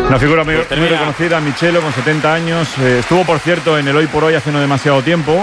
Una figura muy reconocida, Michelo, con 70 años. Estuvo, por cierto, en el Hoy por Hoy hace no demasiado tiempo.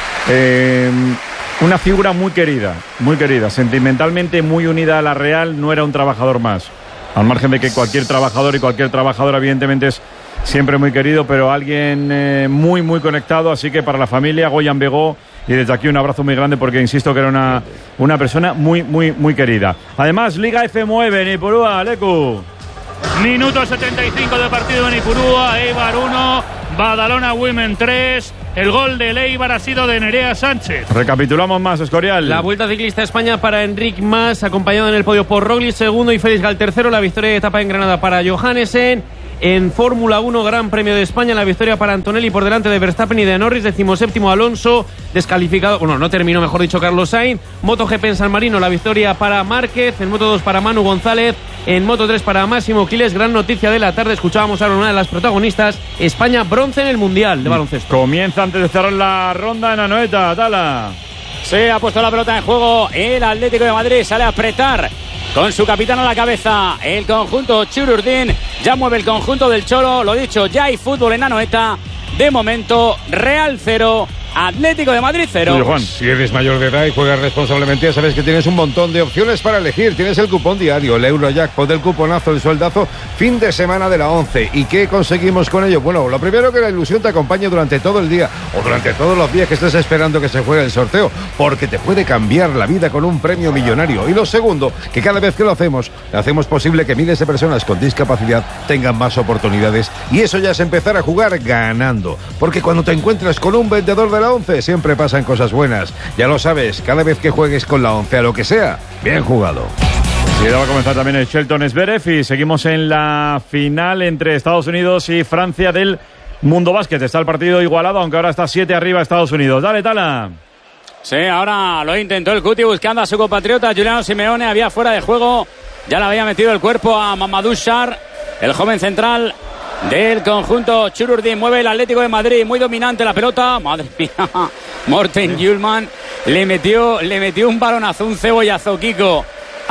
Una figura muy querida, sentimentalmente muy unida a la Real. No era un trabajador más, al margen de que cualquier trabajador y cualquier trabajadora evidentemente es siempre muy querido, pero alguien muy conectado. Así que para la familia, Goyan Begó, y desde aquí un abrazo muy grande, porque insisto que era una persona muy querida. Además, Liga F mueve en Ipurúa, Leku. Minuto 75 de partido en Ipurúa. Eibar 1, Badalona Women 3. El gol de Eibar ha sido de Nerea Sánchez. Recapitulamos más, Escorial. La Vuelta Ciclista a España para Enric Mas, acompañado en el podio por Roglic segundo y Félix Gal tercero. La victoria de etapa en Granada para Johannesen. En Fórmula 1, Gran Premio de España, la victoria para Antonelli por delante de Verstappen y de Norris. 17º Alonso, descalificado, bueno, no terminó, mejor dicho, Carlos Sainz. MotoGP en San Marino, la victoria para Márquez. En Moto2 para Manu González. En Moto3 para Máximo Quiles. Gran noticia de la tarde, escuchábamos ahora una de las protagonistas. España bronce en el Mundial de baloncesto. Comienza antes de cerrar la ronda en Anoeta, Tala. Se ha puesto la pelota en juego el Atlético de Madrid, sale a apretar con su capitán a la cabeza el conjunto Chururdín. Ya mueve el conjunto del Cholo, lo dicho, ya hay fútbol en Anoeta. De momento, Real 0, Atlético de Madrid 0. Juan. Si eres mayor de edad y juegas responsablemente, ya sabes que tienes un montón de opciones para elegir. Tienes el cupón diario, el Eurojackpot, el cuponazo, el sueldazo, fin de semana de la 11. ¿Y qué conseguimos con ello? Bueno, lo primero, que la ilusión te acompañe durante todo el día o durante todos los días que estés esperando que se juegue el sorteo, porque te puede cambiar la vida con un premio millonario. Y lo segundo, que cada vez que lo hacemos posible que miles de personas con discapacidad tengan más oportunidades. Y eso ya es empezar a jugar ganando. Porque cuando te encuentras con un vendedor de la 11, siempre pasan cosas buenas. Ya lo sabes, cada vez que juegues con la 11 a lo que sea, bien jugado. Y ahora va a comenzar también el Shelton Zverev y seguimos en la final entre Estados Unidos y Francia del Mundo Básquet. Está el partido igualado, aunque ahora está 7 arriba Estados Unidos. Dale, Tala. Sí, ahora lo intentó el Cuti buscando a su compatriota Giuliano Simeone. Había fuera de juego, ya le había metido el cuerpo a Mamadou Sarr, el joven central del conjunto Chururdín. Mueve el Atlético de Madrid, muy dominante la pelota. Madre mía, Morten Hjulman le metió un balonazo, un cebollazo, Kiko,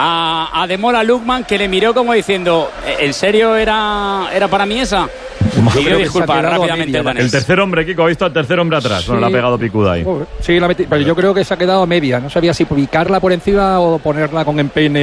a Demola Lookman, que le miró como diciendo, ¿en serio era para mí esa? Pidió disculpas rápidamente. El tercer hombre, Kiko, ha visto al tercer hombre atrás. Sí. Bueno, le ha pegado picuda ahí. Sí, pero yo creo que se ha quedado a media. No sabía si picarla por encima o ponerla con empeine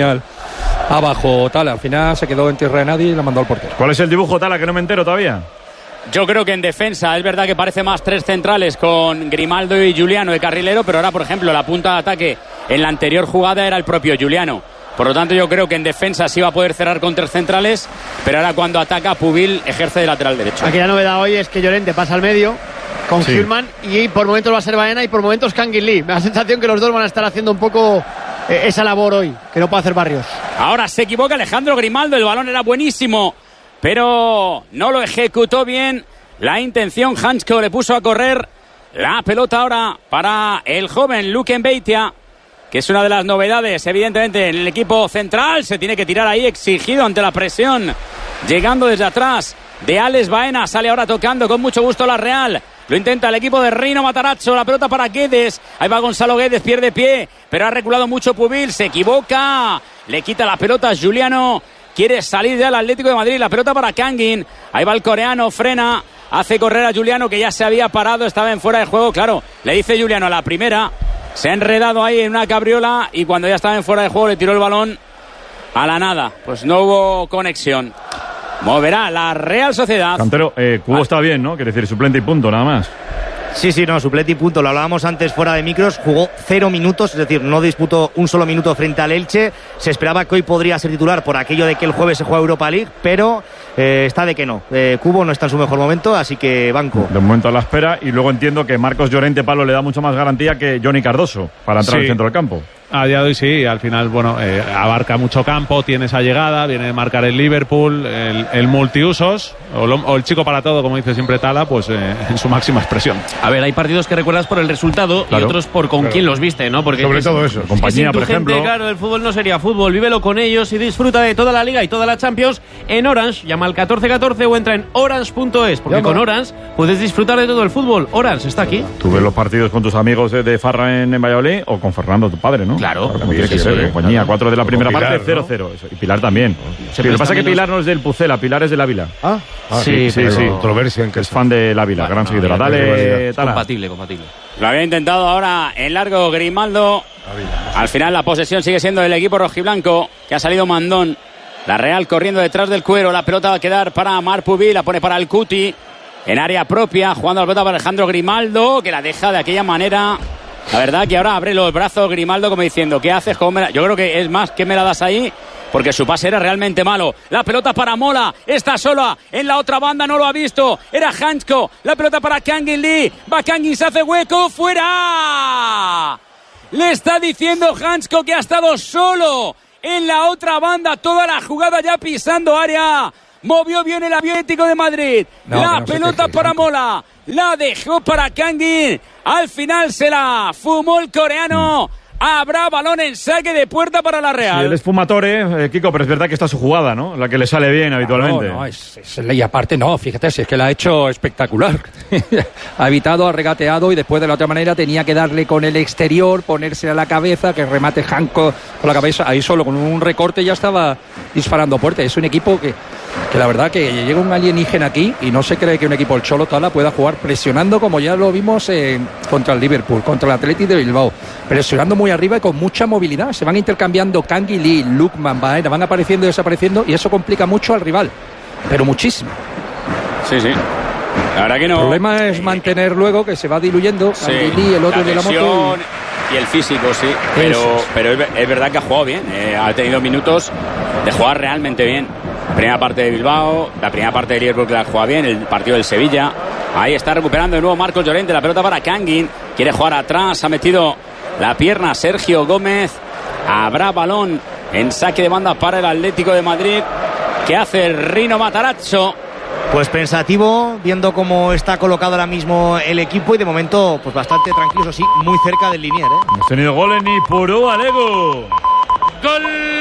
abajo, Tala. Al final se quedó en tierra de nadie y la mandó al portero. ¿Cuál es el dibujo, Tala, que no me entero todavía? Yo creo que en defensa es verdad que parece más tres centrales con Grimaldo y Giuliano de carrilero, pero ahora, por ejemplo, la punta de ataque en la anterior jugada era el propio Giuliano. Por lo tanto, yo creo que en defensa sí va a poder cerrar con tres centrales, pero ahora cuando ataca, Pubil ejerce de lateral derecho. Aquí la novedad hoy es que Llorente pasa al medio con Hjulman y por momentos va a ser Baena y por momentos Kangin Lee. Me da la sensación que los dos van a estar haciendo un poco esa labor hoy, que no puede hacer Barrios. Ahora se equivoca Alejandro Grimaldo, el balón era buenísimo, pero no lo ejecutó bien. La intención, Hansko le puso a correr. La pelota ahora para el joven Luke Mbeitia, que es una de las novedades, evidentemente, en el equipo central. Se tiene que tirar ahí, exigido ante la presión, llegando desde atrás de Alex Baena. Sale ahora tocando con mucho gusto la Real. Lo intenta el equipo de Rino Matarazzo. La pelota para Guedes. Ahí va Gonzalo Guedes, pierde pie, pero ha reculado mucho Pubil. Se equivoca, le quita la pelota a Giuliano. Quiere salir ya el Atlético de Madrid. La pelota para Kangin. Ahí va el coreano, frena, hace correr a Giuliano, que ya se había parado, estaba en fuera de juego. Claro, le dice Giuliano a la primera. Se ha enredado ahí en una cabriola y cuando ya estaba en fuera de juego le tiró el balón a la nada. Pues no hubo conexión. Moverá la Real Sociedad. Cantero, Cubo está bien, ¿no? Quiere decir suplente y punto, nada más. Sí, no, suplente y punto. Lo hablábamos antes fuera de micros. Jugó 0 minutos, es decir, no disputó un solo minuto frente al Elche. Se esperaba que hoy podría ser titular por aquello de que el jueves se juega Europa League, pero está de que no. Cubo no está en su mejor momento, así que banco. De momento a la espera, y luego entiendo que Marcos Llorente Palo le da mucho más garantía que Johnny Cardoso para entrar al centro del campo. A día de hoy sí, al final, bueno, abarca mucho campo, tiene esa llegada, viene de marcar el Liverpool, el multiusos, o el chico para todo, como dice siempre Tala, pues en su máxima expresión. A ver, hay partidos que recuerdas por el resultado, claro, y otros por con quién los viste, ¿no? Porque sobre todo eso, compañía, por ejemplo. Gente, claro, el fútbol no sería fútbol, vívelo con ellos y disfruta de toda la Liga y toda la Champions en Orange. Llama al 1414 o entra en orange.es, porque con Orange puedes disfrutar de todo el fútbol. Orange está aquí. ¿Tú ves los partidos con tus amigos de farra en Valladolid o con Fernando, tu padre, no? ¿no? Claro. Como tiene que ser, compañía. 4 de la primera parte, 0-0. Eso. Y Pilar también. Lo que pasa es que Pilar no es del Pucela, Pilar es del Ávila. Sí. Controversia en que es fan del Ávila, gran seguidora. Dale, Tala. Compatible. Lo había intentado ahora en largo Grimaldo. Al final la posesión sigue siendo del equipo rojiblanco, que ha salido mandón. La Real corriendo detrás del cuero. La pelota va a quedar para Marpubil, la pone para el Cuti. En área propia, jugando la pelota para Alejandro Grimaldo, que la deja de aquella manera. La verdad que ahora abre los brazos Grimaldo como diciendo, ¿qué haces? Yo creo que es más que me la das ahí, porque su pase era realmente malo. La pelota para Mola, está sola en la otra banda, no lo ha visto. Era Hansko, la pelota para Kangin Lee. Va Kangin, se hace hueco, fuera. Le está diciendo Hansko que ha estado solo en la otra banda, toda la jugada ya pisando área. Movió bien el Atlético de Madrid. La pelota para Mola. La dejó para Kangin. Al final se la fumó el coreano. Habrá balón en saque de puerta para la Real. Sí, él es fumatore, Kiko, pero es verdad que está su jugada, ¿no? La que le sale bien habitualmente. No, es ley aparte, no, fíjate, si es que la ha hecho espectacular. Ha evitado, ha regateado y después de la otra manera tenía que darle con el exterior, ponerse a la cabeza, que remate Hanko con la cabeza. Ahí solo con un recorte ya estaba disparando puerta. Es un equipo que la verdad que llega un alienígena aquí y no se cree que un equipo, el Cholo Tala, pueda jugar presionando como ya lo vimos contra el Liverpool, contra el Athletic de Bilbao. Presionando muy arriba y con mucha movilidad. Se van intercambiando Kangin Lee, Lukman, Baena, van apareciendo y desapareciendo y eso complica mucho al rival. Pero muchísimo. Sí. La verdad que no. El problema es mantener luego que se va diluyendo. Kangin Lee, el otro de la moto. Y el físico, sí. Pero es verdad que ha jugado bien. Ha tenido minutos de jugar realmente bien. La primera parte de Bilbao, la primera parte de Liverpool que la juega bien, el partido del Sevilla. Ahí está recuperando de nuevo Marcos Llorente, la pelota para Kangin. Quiere jugar atrás, ha metido la pierna Sergio Gómez. Habrá balón en saque de banda para el Atlético de Madrid. ¿Qué hace Rino Matarazzo? Pues pensativo, viendo cómo está colocado ahora mismo el equipo y de momento pues bastante tranquilo, eso sí, muy cerca del linier. Hemos tenido gol en Ipurú, Alego. Gol,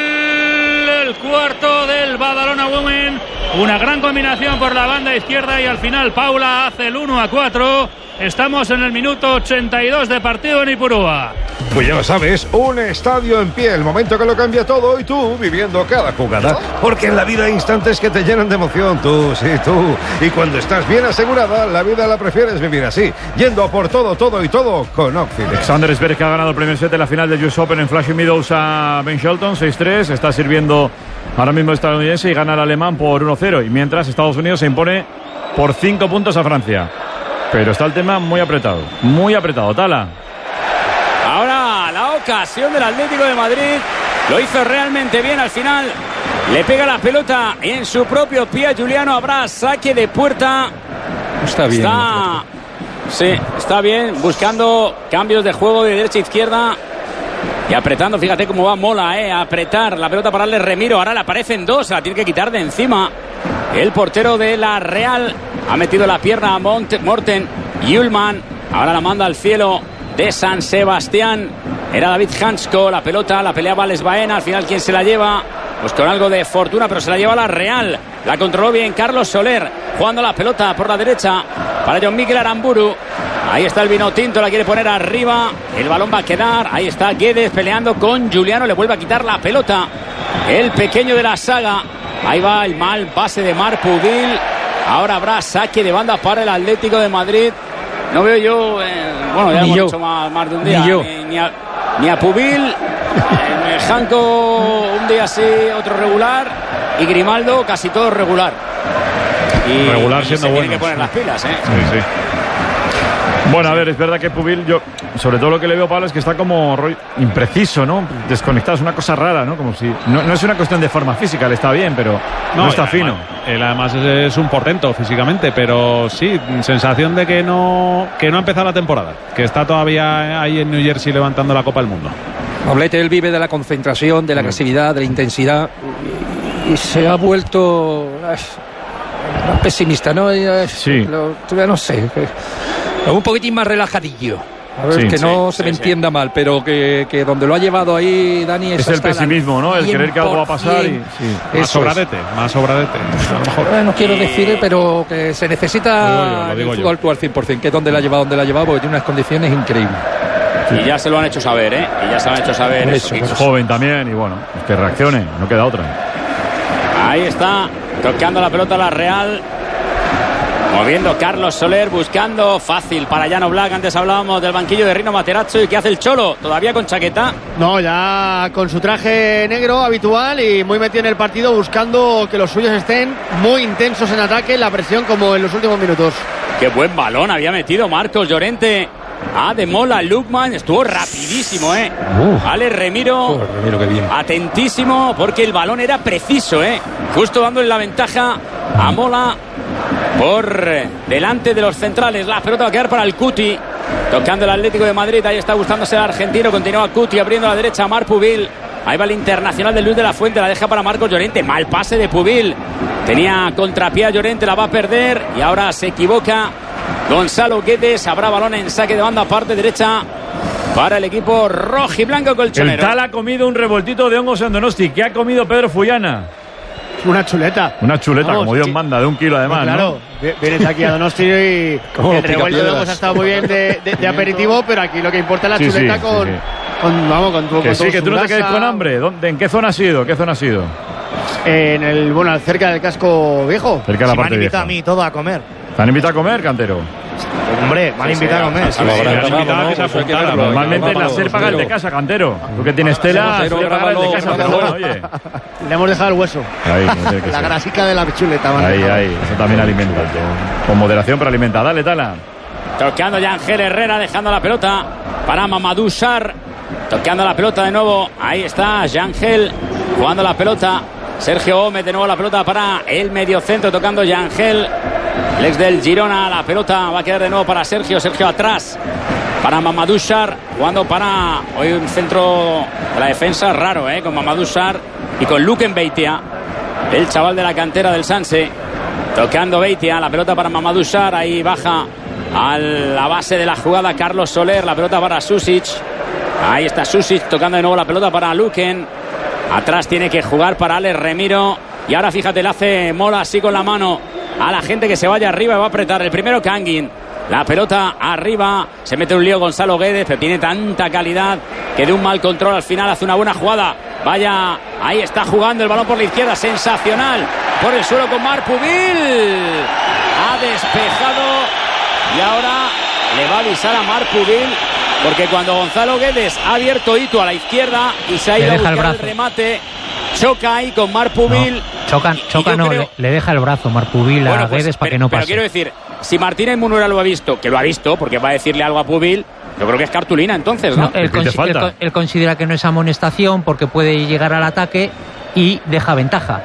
el cuarto del Badalona Women. Una gran combinación por la banda izquierda y al final Paula hace el 1-4. Estamos en el minuto 82 de partido en Ipurúa. Pues ya lo sabes, un estadio en pie, el momento que lo cambia todo y tú viviendo cada jugada. Porque en la vida hay instantes que te llenan de emoción, tú. Y cuando estás bien asegurada, la vida la prefieres vivir así, yendo a por todo y todo con Oxford. Alexander Zverev, que ha ganado el primer set de la final del US Open en Flushing Meadows a Ben Shelton, 6-3. Está sirviendo ahora mismo el estadounidense y gana el alemán por 1-0. Y mientras Estados Unidos se impone por 5 puntos a Francia. Pero está el tema muy apretado, Tala. Ahora la ocasión del Atlético de Madrid. Lo hizo realmente bien al final. Le pega la pelota en su propio pie a Juliano. Habrá saque de puerta. Está bien. Está bien. Buscando cambios de juego de derecha a izquierda. Y apretando, fíjate cómo va Mola, apretar la pelota para darle Remiro. Ahora le aparecen dos, la tiene que quitar de encima. El portero de la Real ha metido la pierna a Morten Hjulman. Ahora la manda al cielo de San Sebastián. Era David Hansko, la pelota la peleaba Les Baena. Al final, ¿quién se la lleva? Pues con algo de fortuna, pero se la lleva la Real. La controló bien Carlos Soler, jugando la pelota por la derecha para John Miguel Aramburu. Ahí está el vino tinto, la quiere poner arriba. El balón va a quedar. Ahí está Guedes peleando con Juliano. Le vuelve a quitar la pelota el pequeño de la saga. Ahí va el mal pase de Marpudil. Ahora habrá saque de banda para el Atlético de Madrid. No veo yo, ya hemos hecho más de un día. Ni a Pubil, Janko un día sí, otro regular. Y Grimaldo casi todo regular. Y regular siendo bueno. Tiene que poner las pilas, Sí. Bueno, a ver, es verdad que Pubil, yo, sobre todo lo que le veo, Pablo, es que está como impreciso, ¿no? Desconectado, es una cosa rara, ¿no? Como si no es una cuestión de forma física, le está bien, pero no está fino. Él además es un portento físicamente, pero sí, sensación de que no ha empezado la temporada, que está todavía ahí en New Jersey levantando la Copa del Mundo. Noblete, él vive de la concentración, de la agresividad, de la intensidad y se ha vuelto más pesimista, ¿no? Sí. No sé. Un poquitín más relajadillo. A ver, que no se me entienda mal, pero que donde lo ha llevado ahí Dani es el pesimismo, ¿no? El querer que algo va a pasar y más sobradete. A lo mejor. No quiero decir, pero que se necesita el fútbol al 100%, que es donde la ha llevado, porque tiene unas condiciones increíbles. Y ya se lo han hecho saber, ¿eh? Y ya se lo han hecho saber. Es joven también y bueno, que reaccione, no queda otra. Ahí está, tocando la pelota la Real. Moviendo Carlos Soler, buscando fácil para Jan Oblak. Antes hablábamos del banquillo de Rino Materazzo. ¿Y qué hace el Cholo? ¿Todavía con chaqueta? No, ya con su traje negro habitual y muy metido en el partido, buscando que los suyos estén muy intensos en ataque, la presión como en los últimos minutos. Qué buen balón había metido Marcos Llorente. De Mola, Lukman, estuvo rapidísimo, Ale Remiro, qué bien. Atentísimo, porque el balón era preciso, justo dándole la ventaja a Mola por delante de los centrales. La pelota va a quedar para el Cuti, tocando el Atlético de Madrid. Ahí está gustándose el argentino, continúa Cuti abriendo a la derecha a Marc Pubil. Ahí va el internacional de Luis de la Fuente, la deja para Marcos Llorente. Mal pase de Pubil, tenía contrapié a Llorente, la va a perder y ahora se equivoca Gonzalo Guedes. Habrá balón en saque de banda, parte derecha para el equipo rojiblanco colchonero. El Tal ha comido un revoltito de hongos en Donosti. ¿Qué ha comido Pedro Fullana? Una chuleta. Una chuleta, vamos, como Dios manda, de 1 kilo además, pues claro, ¿no? Vienes aquí a Donosti y el revuelto de hongos ha estado muy bien de aperitivo, pero aquí lo que importa es la chuleta con tu... Que sí, que tú no te quedes con hambre. ¿En qué zona ha sido? En el, cerca del casco viejo. Cerca de la parte vieja. Me han invitado a mí todo a comer. ¿Te han invitado a comer, Cantero? Hombre, me han invitado a comer. Normalmente la SER paga el de casa, Cantero. Tú que tienes tela, SER paga el de casa. Pero bueno, oye. Le hemos dejado el hueso. Ahí, la grasica de la chuleta. Ahí. Eso también alimenta. Con moderación, pero alimenta. Dale, Tala. Tocando ya Ángel Herrera, dejando la pelota para Mamadou Sarr. Tocando la pelota de nuevo. Ahí está Yangel jugando la pelota. Sergio Gómez de nuevo la pelota para el mediocentro, tocando Yangel, el ex del Girona. La pelota va a quedar de nuevo para Sergio atrás para Mamadou Sarr, jugando para hoy un centro de la defensa raro, con Mamadou Sarr y con Luken Beitia, el chaval de la cantera del Sanse. Tocando Beitia, la pelota para Mamadou Sarr. Ahí baja a la base de la jugada Carlos Soler, la pelota para Susic. Ahí está Susic tocando de nuevo la pelota para Luken. Atrás tiene que jugar para Alex Remiro. Y ahora fíjate, le hace Mola así con la mano a la gente que se vaya arriba y va a apretar. El primero Kangin. La pelota arriba. Se mete un lío Gonzalo Guedes, pero tiene tanta calidad que de un mal control al final hace una buena jugada. Vaya, ahí está jugando el balón por la izquierda. Sensacional. Por el suelo con Marc Pubil. Ha despejado. Y ahora le va a avisar a Marc Pubil, porque cuando Gonzalo Guedes ha abierto hito a la izquierda y se ha ido a buscar el remate, choca ahí con Marc Pubil. Le deja el brazo Marc Pubil a Guedes para que no pase. Pero quiero decir, si Martínez Munuera lo ha visto, que lo ha visto, porque va a decirle algo a Pubil, yo creo que es cartulina entonces, ¿no? Él considera que no es amonestación porque puede llegar al ataque y deja ventaja.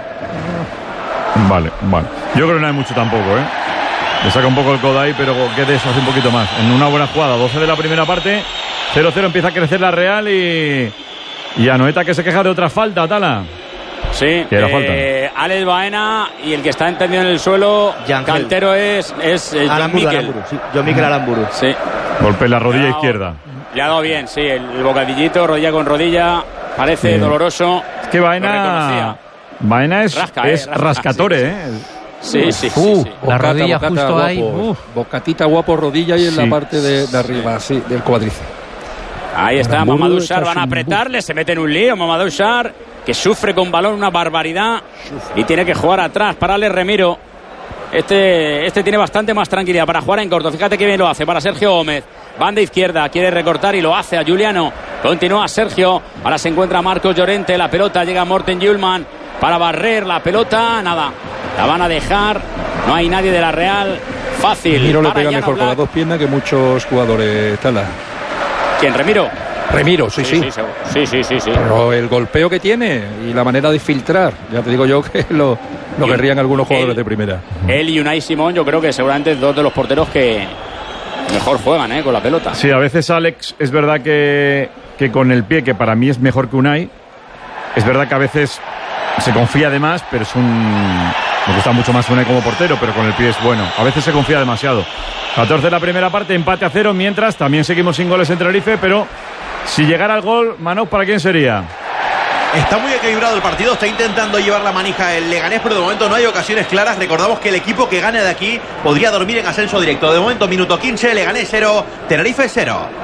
Vale. Yo creo que no hay mucho tampoco, Le saca un poco el codo ahí, pero Guedes hace un poquito más. En una buena jugada, 12 de la primera parte, 0-0, empieza a crecer la Real y Anoeta que se queja de otra falta, Tala. Sí, Alex Baena, y el que está entendido en el suelo, Cantero es John Miquel. John Miquel Aramburu. Sí. Golpe en la rodilla izquierda. Le ha dado bien, sí, el bocadillito, rodilla con rodilla, parece doloroso. Es que Baena es rascatore, Sí. La rodilla justo guapo, ahí. Bocatita guapo, rodilla y en la parte de arriba, sí, del cuádriceps. Ahí está Mamadou Sarr, van a apretarle, se mete en un lío Mamadou Sarr, que sufre con balón una barbaridad y tiene que jugar atrás para Alex Remiro. Este tiene bastante más tranquilidad para jugar en corto. Fíjate que bien lo hace para Sergio Gómez. Banda izquierda, quiere recortar y lo hace a Juliano. Continúa Sergio, ahora se encuentra Marcos Llorente, la pelota llega a Morten Hjulmand para barrer la pelota, nada, la van a dejar, no hay nadie de la Real, fácil. Remiro le pega mejor con las dos piernas que muchos jugadores, Tala. ¿Quién, Remiro? Remiro, sí. Sí. Pero el golpeo que tiene y la manera de filtrar, ya te digo yo que lo querrían algunos jugadores de primera. Él y Unai Simón, yo creo que seguramente dos de los porteros que mejor juegan con la pelota. Sí, a veces Alex, es verdad que con el pie, que para mí es mejor que Unai, es verdad que a veces se confía de más, pero me gusta mucho más Unai como portero, pero con el pie es bueno. A veces se confía demasiado. 14 de la primera parte, empate a 0, mientras también seguimos sin goles en Tenerife, pero si llegara el gol, Manoj, ¿para quién sería? Está muy equilibrado el partido, está intentando llevar la manija el Leganés, pero de momento no hay ocasiones claras. Recordamos que el equipo que gane de aquí podría dormir en ascenso directo. De momento, minuto 15, Leganés 0, Tenerife 0.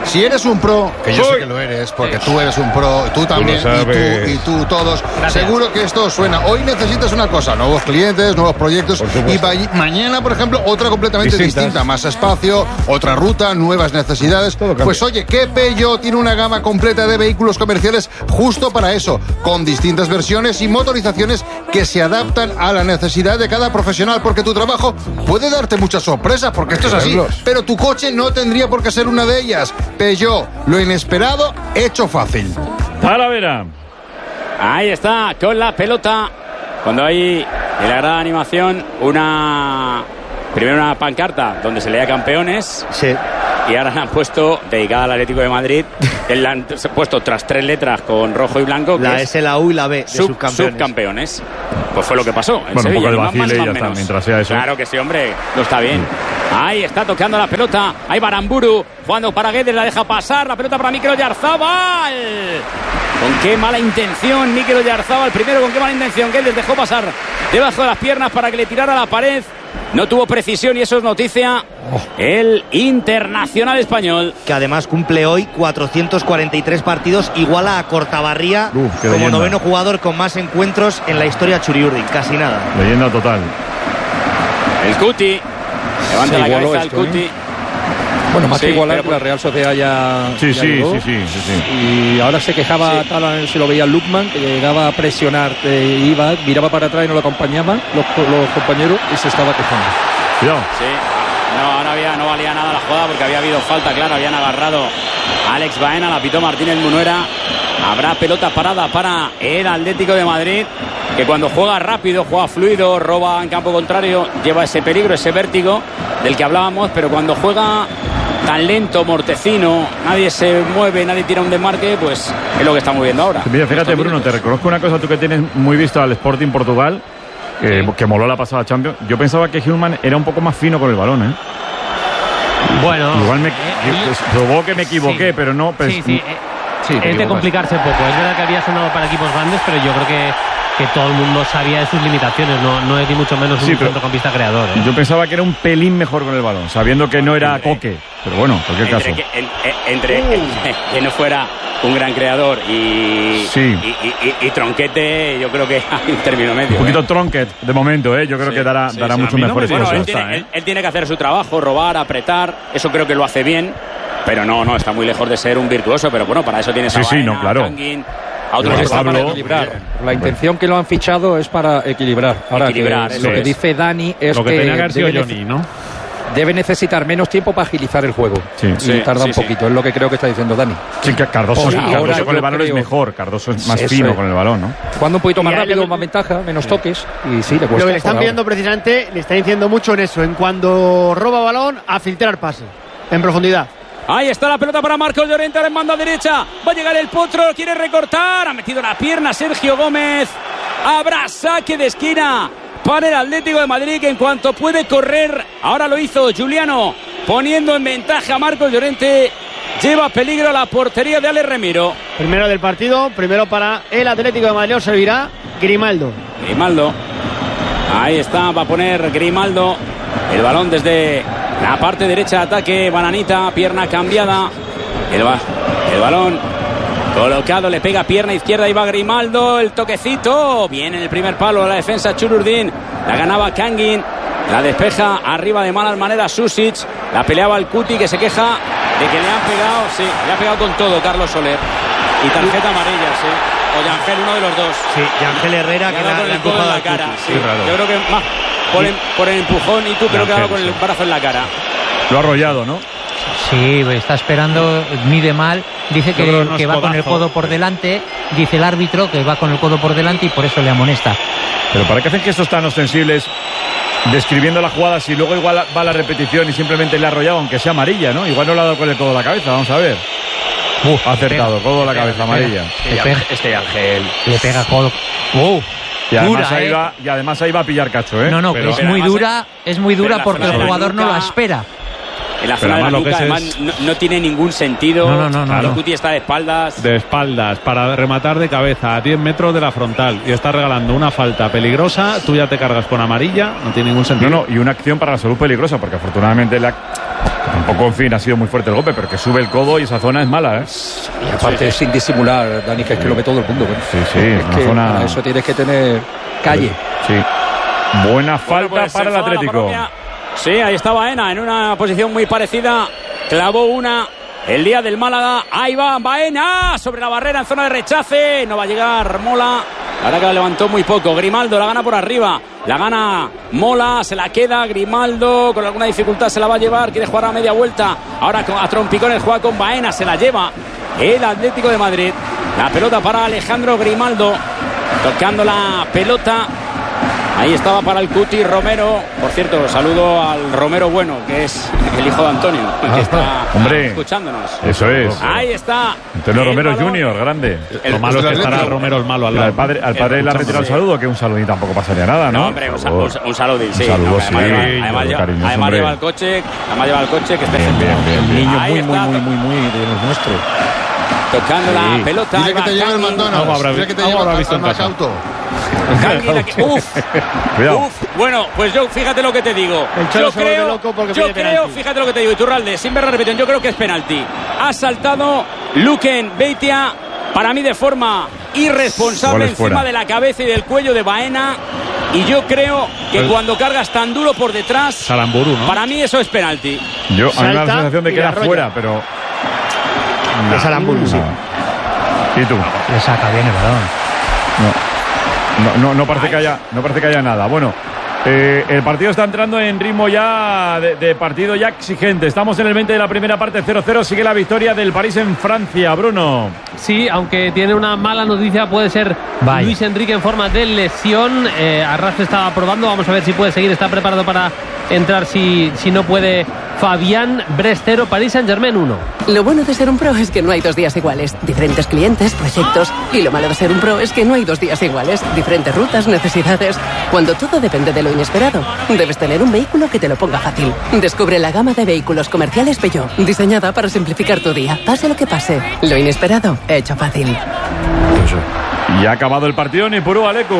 Si eres un pro, que yo sé que lo eres, porque tú eres un pro, tú también, y tú todos, seguro que esto suena. Hoy necesitas una cosa, nuevos clientes, nuevos proyectos, y mañana, por ejemplo, otra completamente distinta, más espacio, otra ruta, nuevas necesidades. Pues oye, que Peugeot tiene una gama completa de vehículos comerciales justo para eso, con distintas versiones y motorizaciones que se adaptan a la necesidad de cada profesional, porque tu trabajo puede darte muchas sorpresas, porque esto es así, pero tu coche no tendría por qué ser una de ellas. Peugeot, lo inesperado hecho fácil. Talavera. Ahí está, con la pelota. Cuando hay en la gran animación primero una pancarta donde se leía campeones. Sí. Y ahora la han puesto dedicada al Atlético de Madrid. La han puesto tras 3 letras con rojo y blanco. La S, la U y la B de subcampeones. Pues fue lo que pasó en Un Sevilla. poco de vacile y ya menos. Mientras sea eso. Claro que sí, hombre. No está bien. Ahí está tocando la pelota. Ahí Baramburu jugando para Guedes. La deja pasar. La pelota para Mikel Oyarzábal. Con qué mala intención Mikel Oyarzábal. Primero con qué mala intención. Guedes dejó pasar debajo de las piernas para que le tirara a la pared. No tuvo precisión y eso es noticia. El internacional español, que además cumple hoy 443 partidos, iguala a Cortabarría como noveno jugador con más encuentros en la historia Churiurdin. Casi nada. Leyenda total. El Cuti levanta la cabeza el Cuti. Bueno, más que igualar, la Real Sociedad ya llegó. Sí. Y ahora se quejaba, se lo veía Lukman, que llegaba a presionar, miraba para atrás y no lo acompañaban los compañeros y se estaba quejando. Cuidado. Sí. No valía nada la jugada porque había habido falta, claro, habían agarrado a Alex Baena, la pitó Martínez Munuera. Habrá pelota parada para el Atlético de Madrid, que cuando juega rápido, juega fluido, roba en campo contrario, lleva ese peligro, ese vértigo del que hablábamos, pero cuando juega tan lento, mortecino, nadie se mueve, nadie tira un desmarque, pues es lo que estamos viendo ahora. Mira, fíjate, Bruno, te reconozco una cosa, tú que tienes muy visto al Sporting Portugal, que moló la pasada Champions. Yo pensaba que Hillman era un poco más fino con el balón, ¿eh? Bueno, igual probó que me equivoqué, pero no. Es de complicarse poco. Es verdad que había sonado para equipos grandes, pero yo creo que todo el mundo sabía de sus limitaciones. No es ni mucho menos un centrocampista creador. Yo pensaba que era un pelín mejor con el balón, sabiendo que no era Coque. Pero bueno, en cualquier caso. Que no fuera un gran creador y Tronquete, yo creo que hay un término medio. Un poquito Tronquet de momento, yo creo que dará mucho mejores cosas. Él tiene que hacer su trabajo, robar, apretar, eso creo que lo hace bien, pero no está muy lejos de ser un virtuoso, pero bueno, para eso tienes a Baena, claro. Tanguin, a otros que están para equilibrar. La intención que lo han fichado es para equilibrar. Ahora, lo que dice Dani es lo que tenía que haber sido Johnny, ¿no? Debe necesitar menos tiempo para agilizar el juego. Y tarda un poquito, es lo que creo que está diciendo Dani. Sí, que Cardoso con el balón es mejor. Cardoso es más fino con el balón, ¿no? Cuando un poquito más rápido, más ventaja, menos toques. Y sí, le cuesta. Lo que le están viendo precisamente, le está diciendo mucho en eso. En cuando roba balón, a filtrar pase. En profundidad. Ahí está la pelota para Marcos Llorente en banda derecha. Va a llegar el Potro, quiere recortar. Ha metido la pierna Sergio Gómez. Habrá saque de esquina para el Atlético de Madrid, que en cuanto puede correr, ahora lo hizo Juliano, poniendo en ventaja a Marcos Llorente. Lleva peligro a la portería de Alex Remiro. Primero del partido, primero para el Atlético de Madrid, servirá Grimaldo. Ahí está, va a poner Grimaldo el balón desde la parte derecha de ataque. Bananita, pierna cambiada. El balón colocado, le pega pierna izquierda y va Grimaldo, el toquecito, bien en el primer palo la defensa Chururdin, la ganaba Kangin, la despeja arriba de malas maneras Susic, la peleaba el Cuti, que se queja de que le ha pegado con todo Carlos Soler, y tarjeta amarilla, o Yangel, uno de los dos. Sí, Yangel Herrera, que le ha empujado la cara. Yo creo que más por el empujón, y tú creo que ha dado con el brazo en la cara. Lo ha arrollado, ¿no? Sí, está esperando, mide mal, dice que va con el codo por delante, dice el árbitro que va con el codo por delante y por eso le amonesta. Pero ¿para qué hacen gestos tan ostensibles describiendo la jugada si luego igual va a la repetición y simplemente le ha arrollado, aunque sea amarilla, ¿no? Igual no le ha dado con el codo a la cabeza, vamos a ver. Ha acertado, codo a la cabeza, amarilla. Este Ángel. Le pega codo. Y además ahí va a pillar cacho, ¿eh? No, pero es muy dura porque el jugador no la espera. en la zona de la nuca. Además, no tiene ningún sentido. No. Cuti está de espaldas. De espaldas, para rematar de cabeza a 10 metros de la frontal y está regalando una falta peligrosa. Tú ya te cargas con amarilla, no tiene ningún sentido. Y una acción para la salud peligrosa, porque afortunadamente tampoco, en fin, ha sido muy fuerte el golpe, pero que sube el codo y esa zona es mala, ¿eh? Y aparte sin disimular, Dani, que es que lo ve todo el mundo. Sí, es que zona... para eso tienes que tener calle. Sí. Buena falta para el Atlético. Sí, ahí está Baena en una posición muy parecida. Clavó una el día del Málaga. Ahí va Baena sobre la barrera en zona de rechace. No va a llegar Mola. La verdad que la levantó muy poco. Grimaldo la gana por arriba. La gana Mola. Se la queda Grimaldo. Con alguna dificultad se la va a llevar. Quiere jugar a media vuelta. Ahora a trompicones juega con Baena. Se la lleva el Atlético de Madrid. La pelota para Alejandro Grimaldo. Tocando la pelota. Ahí estaba para el Cuti Romero. Por cierto, saludo al Romero Bueno, que es el hijo de Antonio, que está escuchándonos. Eso es. Ahí está. Antonio Romero Junior, grande. Lo malo es que estará Romero el malo al lado. Al padre le ha retirado el saludo, que un saludín tampoco pasaría nada, ¿no? No, hombre, un saludín, sí. Un saludo, sí. Además lleva el coche, que es bien. Niño muy de los nuestros. Tocando la pelota. Dile que te lleve el McDonald's. Dile que te lleve al Macauto. Bueno, pues yo fíjate lo que te digo. Yo creo, fíjate lo que te digo, Iturralde, sin ver la repetición, yo creo que es penalti. Ha saltado Luken Beitia, para mí de forma irresponsable, encima de la cabeza y del cuello de Baena. Y yo creo que cuando cargas tan duro por detrás, Salamburu, ¿no? Para mí eso es penalti. A mí me da la sensación de que era fuera, pero... De Salamburu, sí. ¿Y tú? Le saca bien el balón. No parece que haya nada. Bueno, el partido está entrando en ritmo ya de partido ya exigente. Estamos en el 20 de la primera parte, 0-0. Sigue la victoria del París en Francia, Bruno. Sí, aunque tiene una mala noticia, puede ser Luis Enrique en forma de lesión. Arras estaba probando, vamos a ver si puede seguir. Está preparado para entrar si no puede. Fabián Brestero, Paris Saint-Germain 1. Lo bueno de ser un pro es que no hay 2 días iguales. Diferentes clientes, proyectos. Y lo malo de ser un pro es que no hay 2 días iguales. Diferentes rutas, necesidades. Cuando todo depende de lo inesperado, debes tener un vehículo que te lo ponga fácil. Descubre la gama de vehículos comerciales Peugeot, diseñada para simplificar tu día. Pase lo que pase, lo inesperado, hecho fácil. Y ha acabado el partido, ni puro Alecu.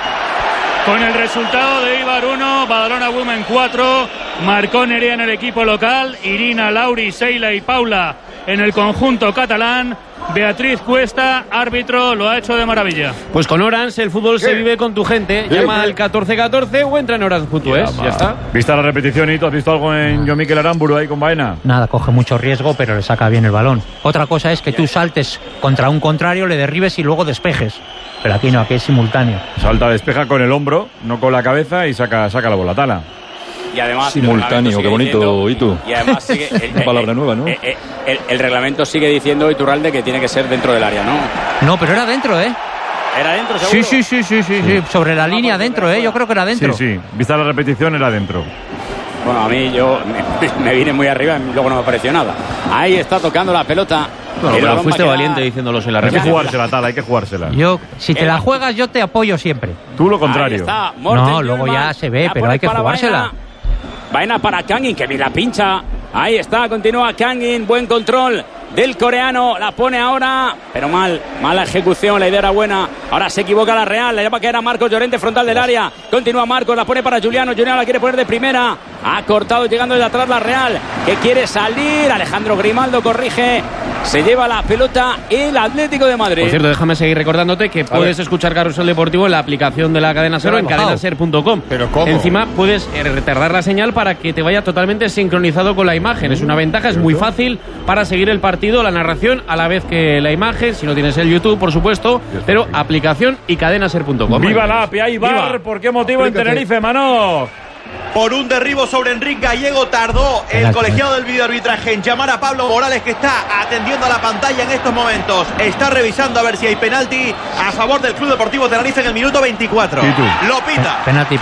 Con el resultado de Eibar 1, Badalona Women 4, marcó Nerea en el equipo local, Irina, Lauri, Seila y Paula en el conjunto catalán. Beatriz Cuesta, árbitro, lo ha hecho de maravilla. Pues con Orange el fútbol se vive con tu gente. Llama al 1414 o entra en Orange.es. Ya está. ¿Vista la repetición y tú has visto algo en John Mikel Aramburu ahí con Baena? Nada, coge mucho riesgo, pero le saca bien el balón. Otra cosa es que tú saltes contra un contrario, le derribes y luego despejes. Pero aquí no, aquí es simultáneo. Salta, despeja con el hombro, no con la cabeza y saca la bola tala. Y además simultáneo, qué bonito, Itu. Y además sigue una palabra nueva, ¿no? El reglamento sigue diciendo, Iturralde, que tiene que ser dentro del área, ¿no? No, pero era dentro, ¿eh? ¿Era dentro, seguro? Sí. Sobre la línea dentro, ¿eh? Yo creo que era dentro. Sí. Vista la repetición, era dentro. Bueno, a mí me vine muy arriba y luego no me apareció nada. Ahí está tocando la pelota. Bueno, pero fuiste valiente diciéndolo en la repetición. Hay que jugársela, Tala, hay que jugársela. Si te la juegas, yo te apoyo siempre. Tú lo contrario. No, luego ya se ve, pero hay que jugársela. Baena para Kangin, que bien la pincha. Ahí está, continúa Kangin, buen control del coreano, la pone ahora, pero mala ejecución, la idea era buena. Ahora se equivoca la Real, la llama que era Marcos Llorente, frontal del área. Continúa Marcos, la pone para Juliano la quiere poner de primera. Ha cortado llegando desde atrás la Real, que quiere salir. Alejandro Grimaldo corrige. Se lleva la pelota el Atlético de Madrid. Por cierto, déjame seguir recordándote que puedes escuchar Carrusel Deportivo en la aplicación de la cadena SER o en cadenaser.com. ¿Pero cómo? Encima puedes retardar la señal para que te vaya totalmente sincronizado con la imagen. Es una ventaja, es muy fácil para seguir el partido, la narración a la vez que la imagen, si no tienes el YouTube, por supuesto, pero aplicación y cadenaser.com. ¡Viva la API! ¡Hay VAR! ¿Por qué motivo en Tenerife, Mano? Por un derribo sobre Enrique Gallego tardó el colegiado del videoarbitraje en llamar a Pablo Morales, que está atendiendo a la pantalla en estos momentos. Está revisando a ver si hay penalti a favor del Club Deportivo Tenerife en el minuto 24. Lo pita. Penalti.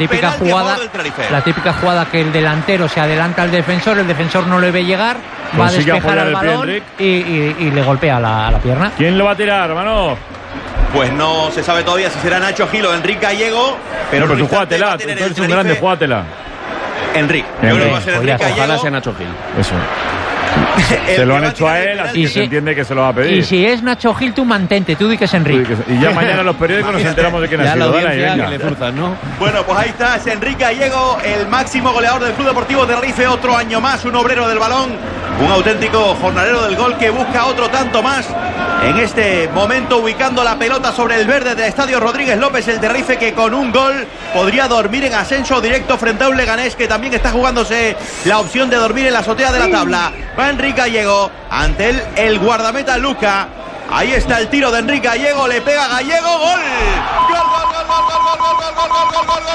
La típica jugada que el delantero se adelanta al defensor, el defensor no le ve llegar, va a despejar al balón y le golpea la pierna. ¿Quién lo va a tirar, hermano? Pues no se sabe todavía si será Nacho Gil o Enrique Gallego. Pero tú jugátela, tú eres un grande, jugátela. Enrique. Yo creo que va a ser Enrique Gallego. Ojalá sea Nacho Gil. Eso. Se lo han hecho a él, así que se entiende que se lo va a pedir. Y si es Nacho Gil, tú mantente, tú di que es Enrique. Y ya mañana en los periódicos nos enteramos de quién ha sido. Bueno, pues ahí está, es Enrique Gallego, el máximo goleador del Club Deportivo Tenerife, otro año más, un obrero del balón, un auténtico jornalero del gol que busca otro tanto más. En este momento ubicando la pelota sobre el verde del Estadio Rodríguez López, el Tenerife que con un gol podría dormir en ascenso directo frente a un Leganés que también está jugándose la opción de dormir en la azotea de la tabla. Va Enrique Gallego ante él, el guardameta Luca. Ahí está el tiro de Enrique Gallego, le pega Gallego, gol. Gol, gol, gol, gol, gol, gol, gol, gol, gol, gol,